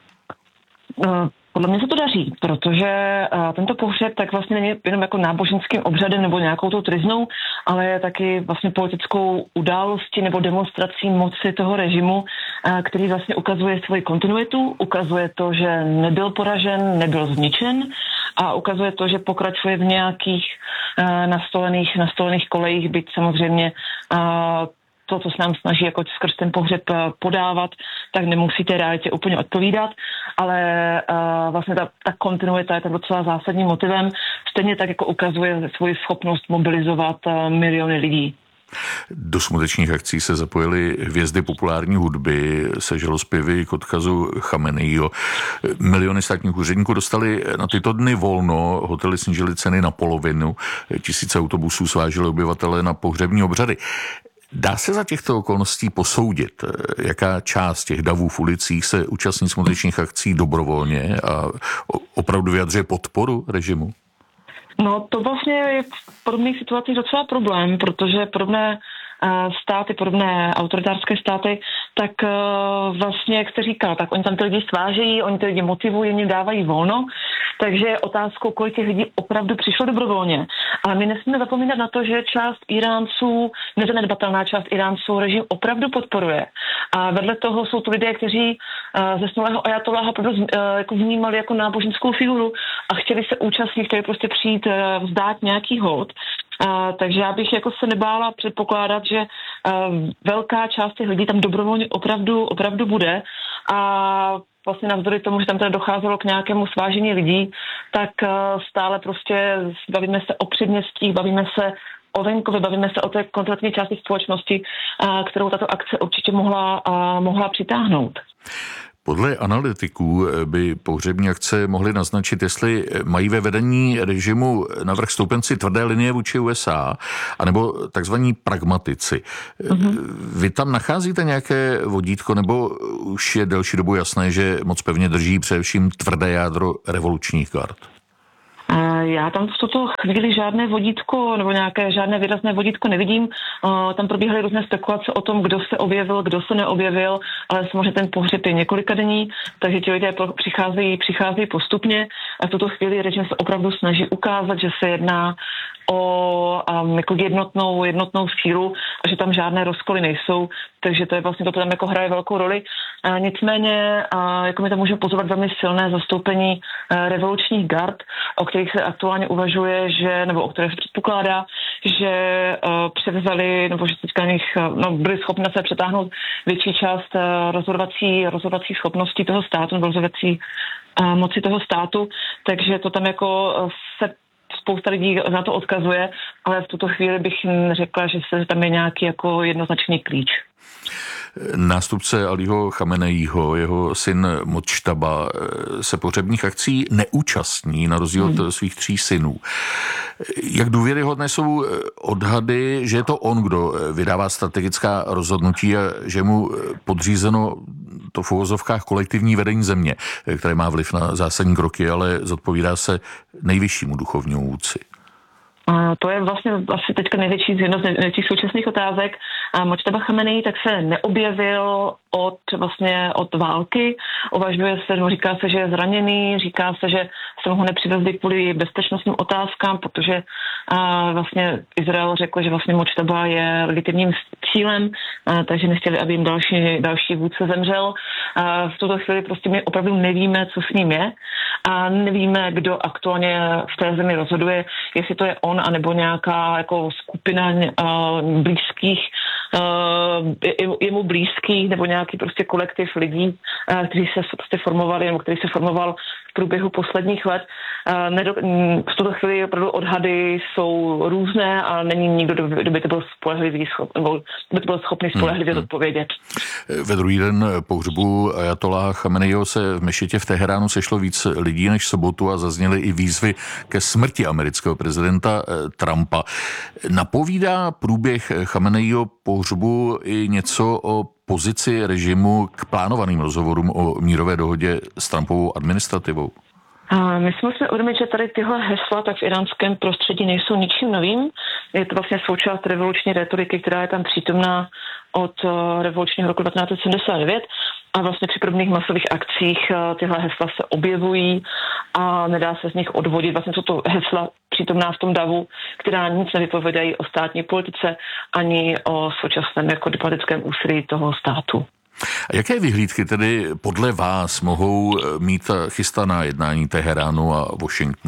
Uh. Podle mě se to daří, protože uh, tento pohřeb tak vlastně není jenom jako náboženským obřadem nebo nějakou tou triznou, ale je taky vlastně politickou událostí nebo demonstrací moci toho režimu, uh, který vlastně ukazuje svoji kontinuitu, ukazuje to, že nebyl poražen, nebyl zničen a ukazuje to, že pokračuje v nějakých uh, nastolených, nastolených kolejích, byť samozřejmě uh, to, co se nám snaží jako skrz ten pohřeb podávat, tak nemusíte realitě úplně odpovídat, ale uh, vlastně ta, ta kontinuita je tak docela zásadním motivem, stejně tak jako ukazuje svoji schopnost mobilizovat uh, miliony lidí. Do smutečných akcí se zapojily hvězdy populární hudby se žalospěvy k odkazu Chameneího. Miliony státních úředníků dostali na tyto dny volno, hotely snížily ceny na polovinu, tisíce autobusů svážily obyvatele na pohřební obřady. Dá se za těchto okolností posoudit, jaká část těch davů v ulicích se účastní smutečných akcí dobrovolně a opravdu vyjadřuje podporu režimu? No to vlastně je v podobných situacích docela problém, protože podobné státy, podobné autoritářské státy, tak vlastně, jak jste říkal, tak oni tam ty lidi svážejí, oni ty lidi motivují, oni dávají volno, takže je otázkou, kolik těch lidí opravdu přišlo dobrovolně. Ale my nesmíme zapomínat na to, že část Iránců, nezanedbatelná část Iránců režim opravdu podporuje. A vedle toho jsou to lidé, kteří zesnulého ajatoláha jako vnímali jako náboženskou figuru a chtěli se účastnit, chtěli prostě přijít vzdát nějaký hod. Uh, takže já bych jako se nebála předpokládat, že uh, velká část těch lidí tam dobrovolně opravdu, opravdu bude a vlastně navzdory tomu, že tam teda docházelo k nějakému svážení lidí, tak uh, stále prostě bavíme se o předměstích, bavíme se o venkově, bavíme se o té konkrétní části společnosti, uh, kterou tato akce určitě mohla, uh, mohla přitáhnout. Podle analytiků by pohřební akce mohly naznačit, jestli mají ve vedení režimu navrch stoupenci tvrdé linie vůči U S A, anebo takzvaní pragmatici. Mm-hmm. Vy tam nacházíte nějaké vodítko, nebo už je delší dobu jasné, že moc pevně drží především tvrdé jádro revolučních gard? Já tam v tuto chvíli žádné vodítko nebo nějaké žádné výrazné vodítko nevidím. Tam probíhaly různé spekulace o tom, kdo se objevil, kdo se neobjevil, ale samozřejmě ten pohřeb je několikadenní, takže ti lidé přicházejí, přicházejí postupně a v tuto chvíli režim se opravdu snaží ukázat, že se jedná o um, jako jednotnou, jednotnou sílu a že tam žádné rozkoly nejsou, takže to je vlastně to, to tam jako hraje velkou roli. A nicméně, a jako my tam můžeme pozorovat velmi silné zastoupení a, revolučních gard, o kterých se aktuálně uvažuje, že, nebo o kterých se předpokládá, že a, převzali, nebo že teďka nich, no, byli schopni se přetáhnout větší část a, rozhodovací, rozhodovací schopností toho státu, nebo rozhodovací a, moci toho státu, takže to tam jako se spousta lidí na to odkazuje, ale v tuto chvíli bych řekla, že se tam je nějaký jako jednoznačný klíč. Nástupce Alího Chameneího, jeho syn Modžtaba, se pohřebních akcí neúčastní na rozdíl od svých tří synů. Jak důvěryhodné jsou odhady, že je to on, kdo vydává strategická rozhodnutí a že mu podřízeno to v uvozovkách kolektivní vedení země, které má vliv na zásadní kroky, ale zodpovídá se nejvyššímu duchovnímu vůdci? A to je vlastně asi teďka největší z jedno z největších současných otázek. Modžtaba Chameneí tak se neobjevil od vlastně od války. Uvažuje se, no, říká se, že je zraněný, říká se, že se ho nepřivezli kvůli bezpečnostním otázkám, protože a, vlastně Izrael řekl, že vlastně Modžtaba je legitimním cílem, a, takže nechtěli, aby jim další, další vůdce zemřel. A v tuto chvíli prostě my opravdu nevíme, co s ním je a nevíme, kdo aktuálně v té zemi rozhoduje, jestli to je on, anebo nějaká jako skupina uh, blízkých, uh, jemu blízkých, nebo nějaký prostě kolektiv lidí, uh, kteří se prostě formovali, nebo který se formoval v průběhu posledních let. Uh, nedo, v tuto chvíli opravdu odhady jsou různé a není nikdo, kdo by to byl spolehlivý, schop, nebo by to byl schopný spolehlivě hmm. odpovědět. Ve druhý den pohřbu ajatoláha Chameneího se v mešitě v Teheránu sešlo víc lidí než v sobotu a zazněly i výzvy ke smrti amerického prezidenta Trumpa. Napovídá průběh Chameneího pohřbu i něco o pozici režimu k plánovaným rozhovorům o mírové dohodě s Trumpovou administrativou? A my si musíme uvědomit, že tady tyhle hesla tak v iránském prostředí nejsou ničím novým. Je to vlastně součást revoluční retoriky, která je tam přítomná od revolučního roku devatenáct set sedmdesát devět a vlastně při prvních masových akcích tyhle hesla se objevují a nedá se z nich odvodit. Vlastně jsou to hesla přítomná v tom davu, která nic nevypovědají o státní politice ani o současném jako diplomatickém úsilí toho státu. A jaké vyhlídky tedy podle vás mohou mít chystaná jednání Teheránu a Washingtonu?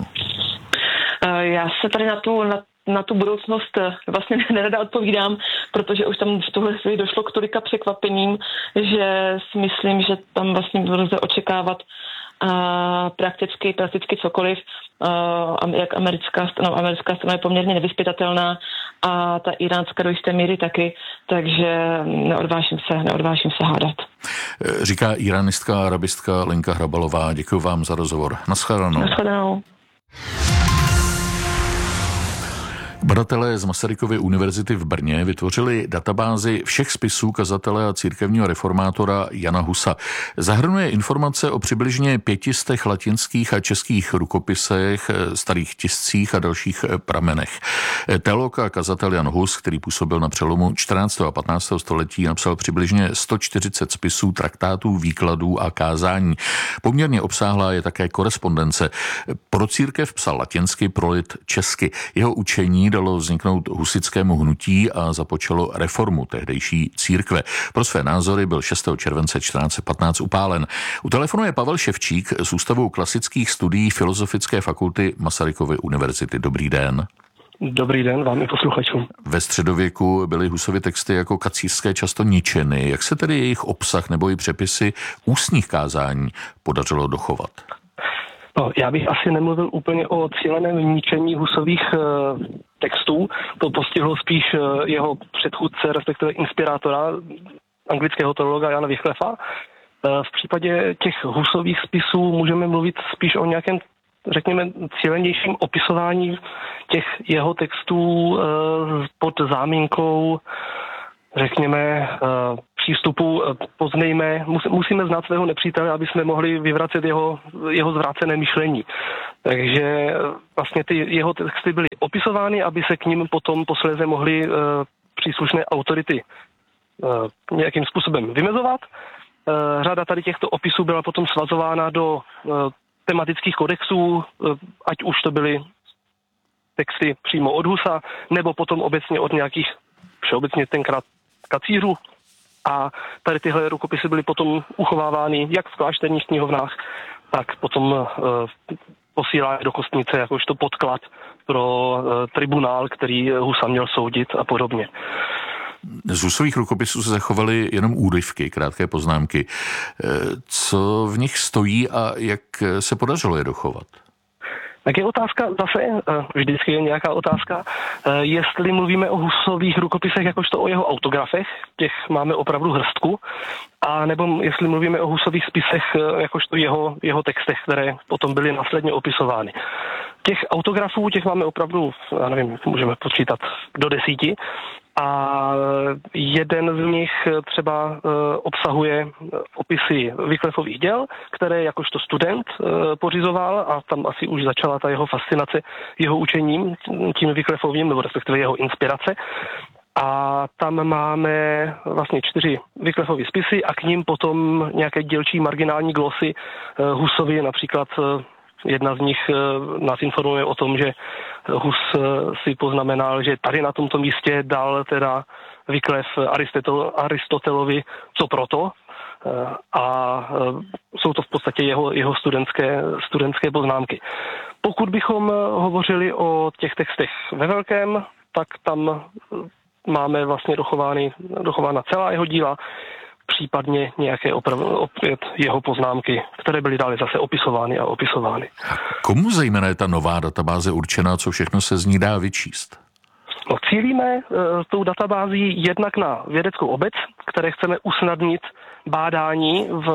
Já se tady na tu, na, na tu budoucnost vlastně nerada odpovídám, protože už tam v tuhle chvíli došlo k tolika překvapením, že si myslím, že tam vlastně lze očekávat uh, prakticky, prakticky cokoliv. Uh, jak americká strana, americká strana je poměrně nevyzpytatelná a ta iránská do jisté míry taky, takže neodvážím se, neodvážím se hádat. Říká iranistka a arabistka Lenka Hrabalová. Děkuji vám za rozhovor. Naschledanou. Naschledanou. Badatelé z Masarykovy univerzity v Brně vytvořili databázi všech spisů kazatele a církevního reformátora Jana Husa. Zahrnuje informace o přibližně pětistech latinských a českých rukopisech, starých tiscích a dalších pramenech. Teolog a kazatel Jan Hus, který působil na přelomu čtrnáctého a patnáctého století, napsal přibližně sto čtyřicet spisů, traktátů, výkladů a kázání. Poměrně obsáhlá je také korespondence. Pro církev psal latinsky, pro lid česky. Jeho učení dalo vzniknout husitskému hnutí a započalo reformu tehdejší církve. Pro své názory byl šestého července čtrnáct patnáct upálen. U telefonu je Pavel Ševčík z Ústavu klasických studií Filozofické fakulty Masarykovy univerzity. Dobrý den. Dobrý den vám i posluchačům. Ve středověku byly Husovy texty jako kacířské často ničeny. Jak se tedy jejich obsah nebo i přepisy ústních kázání podařilo dochovat? No, já bych asi nemluvil úplně o cíleném ničení Husových e, textů. To postihlo spíš e, jeho předchůdce, respektive inspirátora, anglického teologa Jana Wycliffa. E, v případě těch Husových spisů můžeme mluvit spíš o nějakém, řekněme, cílenějším opisování těch jeho textů e, pod záminkou, řekněme, přístupu poznejme, musíme znát svého nepřítele, aby jsme mohli vyvracet jeho, jeho zvrácené myšlení. Takže vlastně ty jeho texty byly opisovány, aby se k ním potom posléze mohly příslušné autority nějakým způsobem vymezovat. Řada tady těchto opisů byla potom svazována do tematických kodexů, ať už to byly texty přímo od Husa, nebo potom obecně od nějakých, všeobecně tenkrát kacířů. A tady tyhle rukopisy byly potom uchovávány jak v klášterních knihovnách, tak potom e, posílány do kostnice jakožto podklad pro e, tribunál, který Husa měl soudit a podobně. Z Husových rukopisů se zachovaly jenom úryvky, krátké poznámky. E, co v nich stojí a jak se podařilo je dochovat? Tak je otázka zase, vždycky je nějaká otázka, jestli mluvíme o Husových rukopisech jakožto o jeho autografech, těch máme opravdu hrstku, a nebo jestli mluvíme o Husových spisech jakožto jeho, jeho textech, které potom byly následně opisovány. Těch autografů, těch máme opravdu, já nevím, můžeme počítat do desíti, a jeden z nich třeba obsahuje opisy Wycliffových děl, které jakožto student pořizoval, a tam asi už začala ta jeho fascinace jeho učením, tím Wycliffovým, nebo respektive jeho inspirace. A tam máme vlastně čtyři Wycliffovy spisy a k ním potom nějaké dílčí marginální glosy Husovi, například jedna z nich nás informuje o tom, že Hus si poznamenal, že tady na tomto místě dal teda Wycliff Aristotelovi co proto, a jsou to v podstatě jeho, jeho studentské, studentské poznámky. Pokud bychom hovořili o těch textech ve velkém, tak tam máme vlastně dochovány, dochována celá jeho díla, případně nějaké oprav- opět jeho poznámky, které byly dále zase opisovány a opisovány. Komu zejména je ta nová databáze určená, co všechno se z ní dá vyčíst? No, cílíme e, tou databází jednak na vědeckou obec, které chceme usnadnit bádání v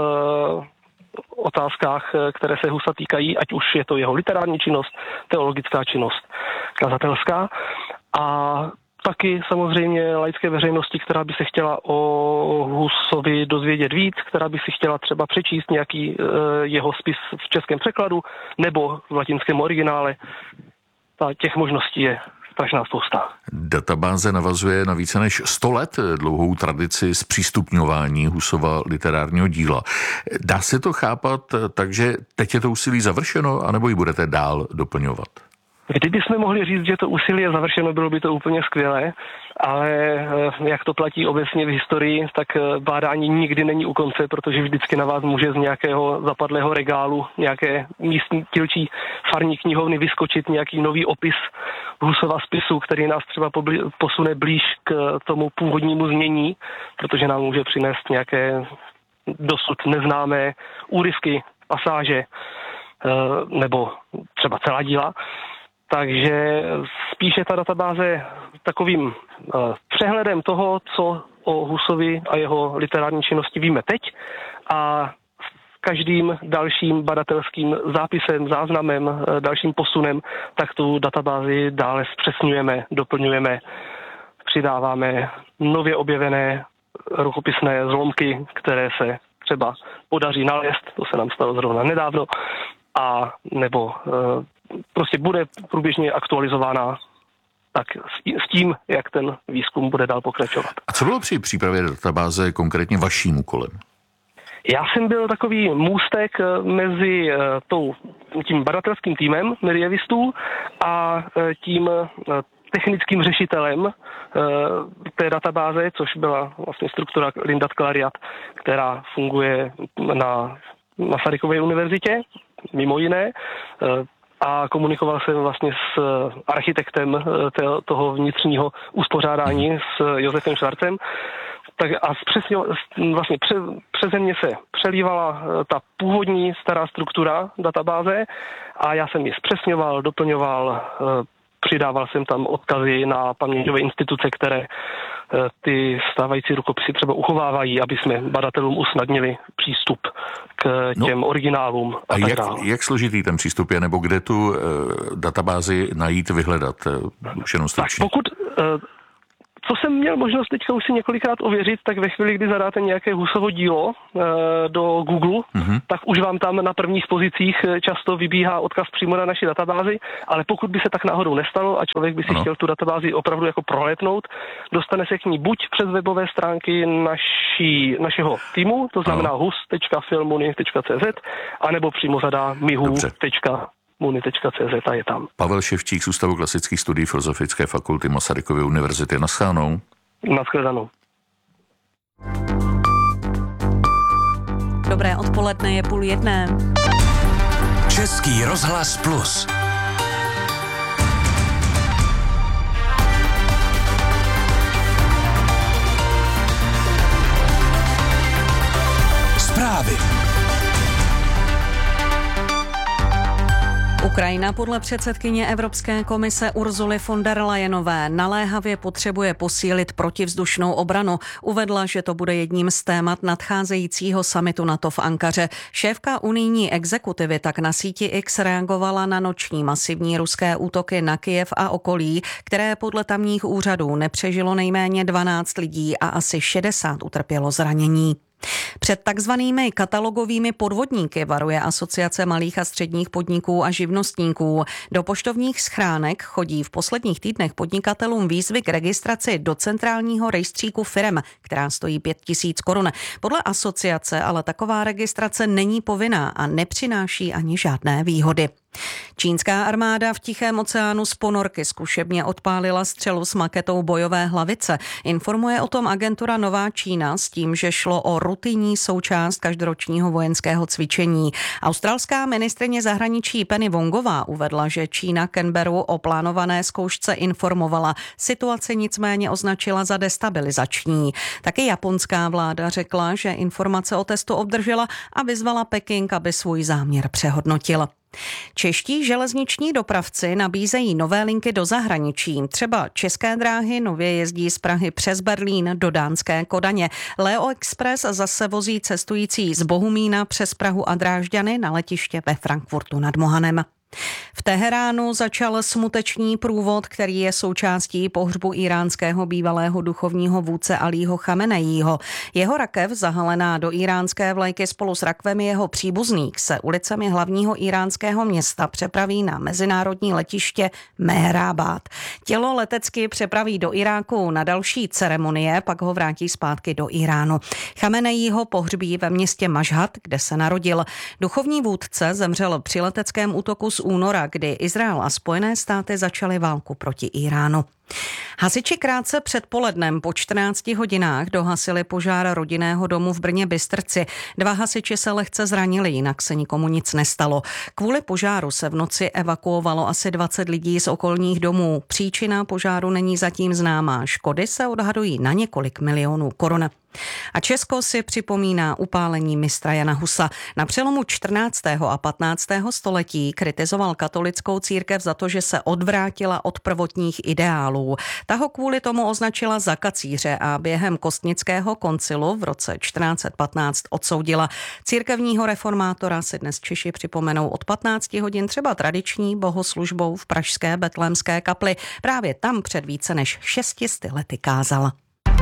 otázkách, které se Husa týkají, ať už je to jeho literární činnost, teologická činnost, kazatelská, a taky samozřejmě laické veřejnosti, která by se chtěla o Husovi dozvědět víc, která by si chtěla třeba přečíst nějaký e, jeho spis v českém překladu nebo v latinském originále. Ta, těch možností je strašná spousta. Databáze navazuje na více než sto let dlouhou tradici zpřístupňování Husova literárního díla. Dá se to chápat tak, že teď je to úsilí završeno, anebo ji budete dál doplňovat? Kdybychom mohli říct, že to úsilí je završeno, bylo by to úplně skvělé, ale jak to platí obecně v historii, tak bádání nikdy není u konce, protože vždycky na vás může z nějakého zapadlého regálu, nějaké místní dílčí farní knihovny vyskočit nějaký nový opis Husova spisu, který nás třeba pobli- posune blíž k tomu původnímu znění, protože nám může přinést nějaké dosud neznámé úryvky, pasáže nebo třeba celá díla. Takže spíše ta databáze takovým uh, přehledem toho, co o Husovi a jeho literární činnosti víme teď, a každým dalším badatelským zápisem, záznamem, dalším posunem, tak tu databázi dále zpřesňujeme, doplňujeme, přidáváme nově objevené rukopisné zlomky, které se třeba podaří nalézt, to se nám stalo zrovna nedávno, a nebo prostě bude průběžně aktualizována tak s tím, jak ten výzkum bude dál pokračovat. A co bylo při přípravě databáze konkrétně vaším úkolem? Já jsem byl takový můstek mezi tou, tím badatelským týmem medievistů a tím technickým řešitelem té databáze, což byla vlastně struktura Lindat Clariat, která funguje na Masarykově univerzitě, mimo jiné. A komunikoval jsem vlastně s architektem toho vnitřního uspořádání, s Josefem Švarcem. Tak a přesně, vlastně pře, přeze mě se přelívala ta původní stará struktura databáze a já jsem ji zpřesňoval, doplňoval, přidával jsem tam odkazy na paměťové instituce, které ty stávající rukopisy třeba uchovávají, aby jsme badatelům usnadnili přístup k těm no, originálům. A, a tak jak, dále. jak složitý ten přístup je, nebo kde tu uh, databázi najít, vyhledat? Uh, už jenom stručně. Tak pokud... Uh, Co jsem měl možnost teďka už si několikrát ověřit, tak ve chvíli, kdy zadáte nějaké Husovo dílo e, do Google, mm-hmm. tak už vám tam na prvních pozicích často vybíhá odkaz přímo na naši databázi, ale pokud by se tak náhodou nestalo a člověk by si ano. chtěl tu databázi opravdu jako prolétnout, dostane se k ní buď přes webové stránky naší, našeho týmu, to znamená hus tečka filmuni tečka cé zet, anebo přímo zadá mihu tečka muni tečka cé zet a je tam. Pavel Ševčík z Ústavu klasických studií Filozofické fakulty Masarykovy univerzity. Naschledanou. Naschledanou. Dobré odpoledne, je půl jedné. Český rozhlas plus. Zprávy. Ukrajina podle předsedkyně Evropské komise Ursuly von der Leyenové naléhavě potřebuje posílit protivzdušnou obranu. Uvedla, že to bude jedním z témat nadcházejícího summitu NATO v Ankaře. Šéfka unijní exekutivy tak na síti X reagovala na noční masivní ruské útoky na Kyjev a okolí, které podle tamních úřadů nepřežilo nejméně dvanáct lidí a asi šedesát utrpělo zranění. Před takzvanými katalogovými podvodníky varuje Asociace malých a středních podniků a živnostníků. Do poštovních schránek chodí v posledních týdnech podnikatelům výzvy k registraci do centrálního rejstříku firem, která stojí pět tisíc korun. Podle asociace ale taková registrace není povinná a nepřináší ani žádné výhody. Čínská armáda v Tichém oceánu z ponorky zkušebně odpálila střelu s maketou bojové hlavice. Informuje o tom agentura Nová Čína s tím, že šlo o rutinní součást každoročního vojenského cvičení. Australská ministryně zahraničí Penny Wongová uvedla, že Čína Canberru o plánované zkoušce informovala. Situaci nicméně označila za destabilizační. Taky japonská vláda řekla, že informace o testu obdržela a vyzvala Peking, aby svůj záměr přehodnotil. Čeští železniční dopravci nabízejí nové linky do zahraničí. Třeba České dráhy nově jezdí z Prahy přes Berlín do dánské Kodaně. Leo Express zase vozí cestující z Bohumína přes Prahu a Drážďany na letiště ve Frankfurtu nad Mohanem. V Teheránu začal smuteční průvod, který je součástí pohřbu iránského bývalého duchovního vůdce Alího Chameneího. Jeho rakev, zahalená do iránské vlajky spolu s rakvem jeho příbuzných, se ulicemi hlavního iránského města přepraví na mezinárodní letiště Mehrabad. Tělo letecky přepraví do Iráku na další ceremonie, pak ho vrátí zpátky do Iránu. Chameneího pohřbí ve městě Mašhad, kde se narodil. Duchovní vůdce zemřel při leteckém útoku z února, kdy Izrael a Spojené státy začaly válku proti Iránu. Hasiči krátce před polednem po čtrnácti hodinách dohasili požár rodinného domu v Brně Bystrci. Dva hasiči se lehce zranili, jinak se nikomu nic nestalo. Kvůli požáru se v noci evakuovalo asi dvacet lidí z okolních domů. Příčina požáru není zatím známá. Škody se odhadují na několik milionů korun. A Česko si připomíná upálení mistra Jana Husa. Na přelomu čtrnáctého a patnáctého století kritizoval katolickou církev za to, že se odvrátila od prvotních ideálů. Prymulou. Ta ho kvůli tomu označila za kacíře a během Kostnického koncilu v roce čtrnáct patnáct odsoudila. Církevního reformátora si dnes Češi připomenou od patnácti hodin třeba tradiční bohoslužbou v pražské Betlémské kapli. Právě tam před více než šestisty lety kázal.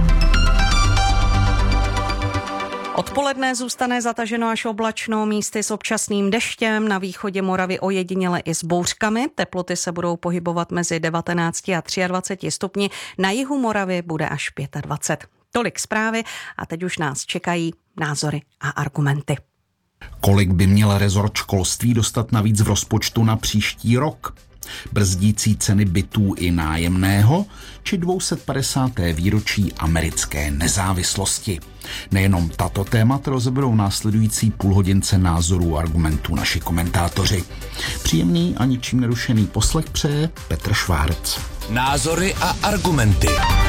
Odpoledne zůstane zataženo až oblačno, místy s občasným deštěm, na východě Moravy ojediněle i s bouřkami. Teploty se budou pohybovat mezi devatenácti a dvaceti třemi stupni, na jihu Moravy bude až dvacet pět. Tolik zprávy a teď už nás čekají názory a argumenty. Kolik by měl rezort školství dostat navíc v rozpočtu na příští rok? Brzdící ceny bytů i nájemného či dvě stě padesáté výročí americké nezávislosti? Nejenom tato témata rozeberou následující půlhodince názorů a argumentů naši komentátoři. Příjemný a ničím nerušený poslech přeje Petr Švárc. Názory a argumenty.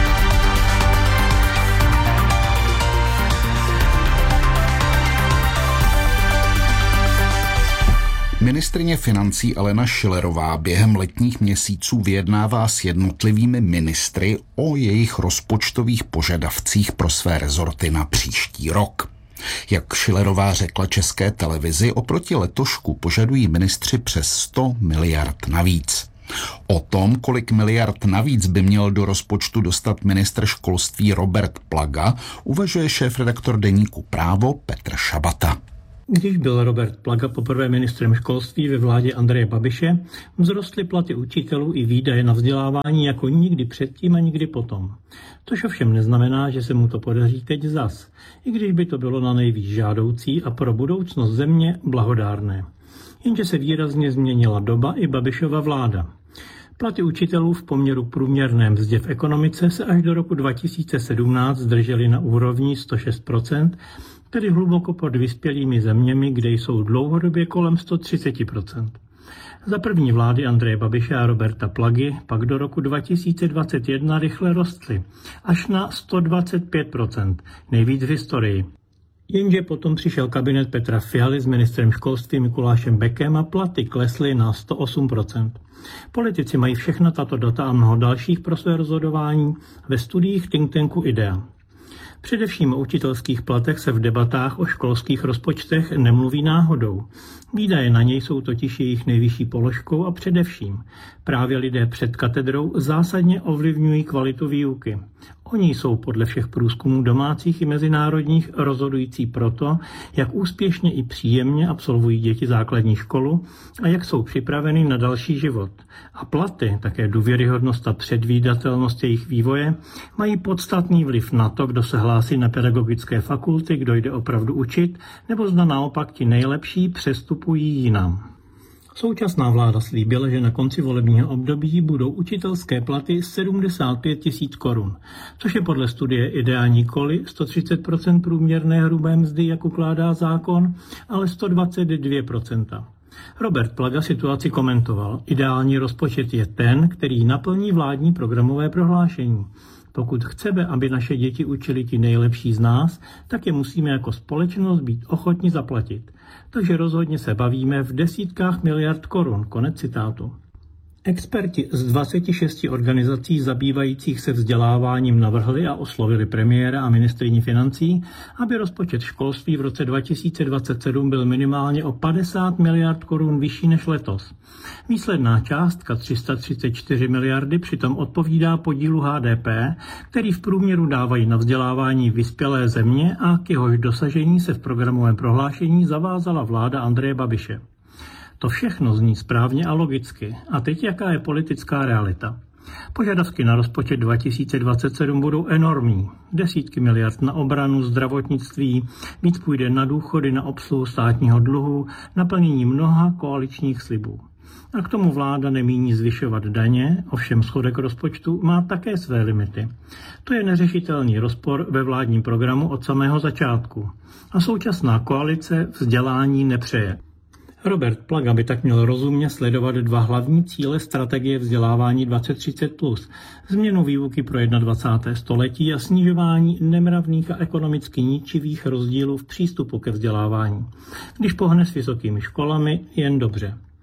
Ministryně financí Alena Schillerová během letních měsíců vyjednává s jednotlivými ministry o jejich rozpočtových požadavcích pro své rezorty na příští rok. Jak Schillerová řekla České televizi, oproti letošku požadují ministři přes sto miliard navíc. O tom, kolik miliard navíc by měl do rozpočtu dostat ministr školství Robert Plaga, uvažuje šéfredaktor deníku Právo Petr Šabata. Když byl Robert Plaga poprvé ministrem školství ve vládě Andreje Babiše, vzrostly platy učitelů i výdaje na vzdělávání jako nikdy předtím a nikdy potom. Tož ovšem neznamená, že se mu to podaří teď zas, i když by to bylo na nejvíc žádoucí a pro budoucnost země blahodárné. Jenže se výrazně změnila doba i Babišova vláda. Platy učitelů v poměru k průměrné mzdě v ekonomice se až do roku dva tisíce sedmnáct zdržely na úrovni sto šest procent, tedy hluboko pod vyspělými zeměmi, kde jsou dlouhodobě kolem sto třicet procent. Za první vlády Andreje Babiše a Roberta Plagy pak do roku dva tisíce dvacet jedna rychle rostly, až na sto dvacet pět procent, nejvíc v historii. Jenže potom přišel kabinet Petra Fialy s ministrem školství Mikulášem Bekem a platy klesly na sto osm procent. Politici mají všechna tato data a mnoho dalších pro své rozhodování ve studiích think tanku IDEA. Především o učitelských platech se v debatách o školských rozpočtech nemluví náhodou. Výdaje na něj jsou totiž jejich nejvyšší položkou a především právě lidé před katedrou zásadně ovlivňují kvalitu výuky. Oni jsou podle všech průzkumů domácích i mezinárodních rozhodující proto, jak úspěšně i příjemně absolvují děti základní školu a jak jsou připraveny na další život. A platy, také důvěryhodnost a předvídatelnost jejich vývoje, mají podstatný vliv na to, kdo se hlásí na pedagogické fakulty, kdo jde opravdu učit, nebo zda naopak ti nejlepší přestupují jinam. Současná vláda slíbila, že na konci volebního období budou učitelské platy sedmdesát pět tisíc korun, což je podle studie IDEA nikoli sto třicet procent průměrné hrubé mzdy, jak ukládá zákon, ale sto dvacet dvě procent. Robert Plaga situaci komentoval. Ideální rozpočet je ten, který naplní vládní programové prohlášení. Pokud chceme, aby naše děti učili ti nejlepší z nás, tak je musíme jako společnost být ochotni zaplatit. Takže rozhodně se bavíme v desítkách miliard korun. Konec citátu. Experti z dvaceti šesti organizací zabývajících se vzděláváním navrhli a oslovili premiéra a ministryni financí, aby rozpočet školství v roce dva tisíce dvacet sedm byl minimálně o padesát miliard korun vyšší než letos. Výsledná částka tři sta třicet čtyři miliardy přitom odpovídá podílu H D P, který v průměru dávají na vzdělávání vyspělé země a k jehož dosažení se v programovém prohlášení zavázala vláda Andreje Babiše. To všechno zní správně a logicky. A teď jaká je politická realita? Požadavky na rozpočet dva tisíce dvacet sedm budou enormní. Desítky miliard na obranu, zdravotnictví, víc půjde na důchody, na obsluhu státního dluhu, naplnění mnoha koaličních slibů. A k tomu vláda nemíní zvyšovat daně, ovšem schodek rozpočtu má také své limity. To je neřešitelný rozpor ve vládním programu od samého začátku. A současná koalice vzdělání nepřeje. Robert Plaga by tak měl rozumně sledovat dva hlavní cíle strategie vzdělávání dvacet třicet plus, změnu výuky pro dvacátého prvního století a snižování nemravných a ekonomicky ničivých rozdílů v přístupu ke vzdělávání. Když pohne s vysokými školami, jen dobře.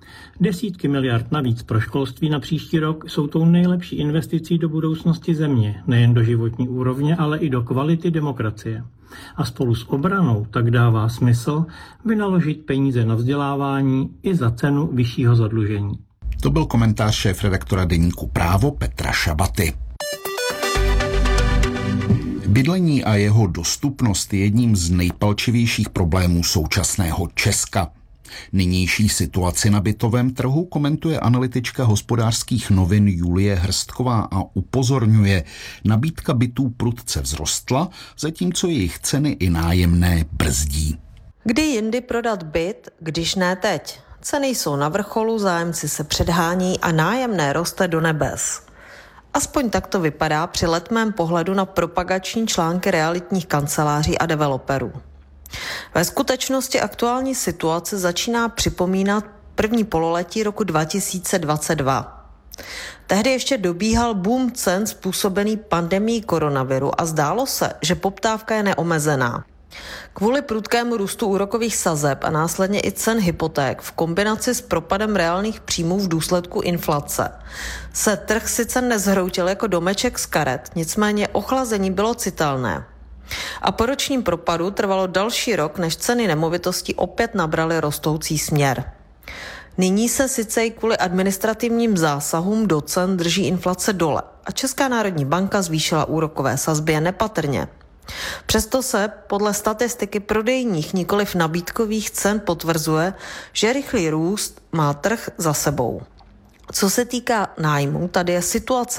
Desítky miliard navíc pro školství na příští rok jsou tou nejlepší investicí do budoucnosti země, nejen do životní úrovně, ale i do kvality demokracie. A spolu s obranou tak dává smysl vynaložit peníze na vzdělávání i za cenu vyššího zadlužení. To byl komentář šéfredaktora deníku Právo Petra Šabaty. Bydlení a jeho dostupnost je jedním z nejpalčivějších problémů současného Česka. Nynější situaci na bytovém trhu komentuje analytička Hospodářských novin Julie Hrstková a upozorňuje, nabídka bytů prudce vzrostla, zatímco jejich ceny i nájemné brzdí. Kdy jindy prodat byt, když ne teď? Ceny jsou na vrcholu, zájemci se předhání a nájemné roste do nebes. Aspoň tak to vypadá při letmém pohledu na propagační články realitních kanceláří a developerů. Ve skutečnosti aktuální situace začíná připomínat první pololetí roku dva tisíce dvacet dva. Tehdy ještě dobíhal boom cen způsobený pandemií koronaviru a zdálo se, že poptávka je neomezená. Kvůli prudkému růstu úrokových sazeb a následně i cen hypoték v kombinaci s propadem reálných příjmů v důsledku inflace se trh sice nezhroutil jako domeček z karet, nicméně ochlazení bylo citelné. A po ročním propadu trvalo další rok, než ceny nemovitostí opět nabraly rostoucí směr. Nyní se sice i kvůli administrativním zásahům do cen drží inflace dole a Česká národní banka zvýšila úrokové sazby jen nepatrně. Přesto se podle statistiky prodejních, nikoliv nabídkových cen potvrzuje, že rychlý růst má trh za sebou. Co se týká nájmu, tady je situace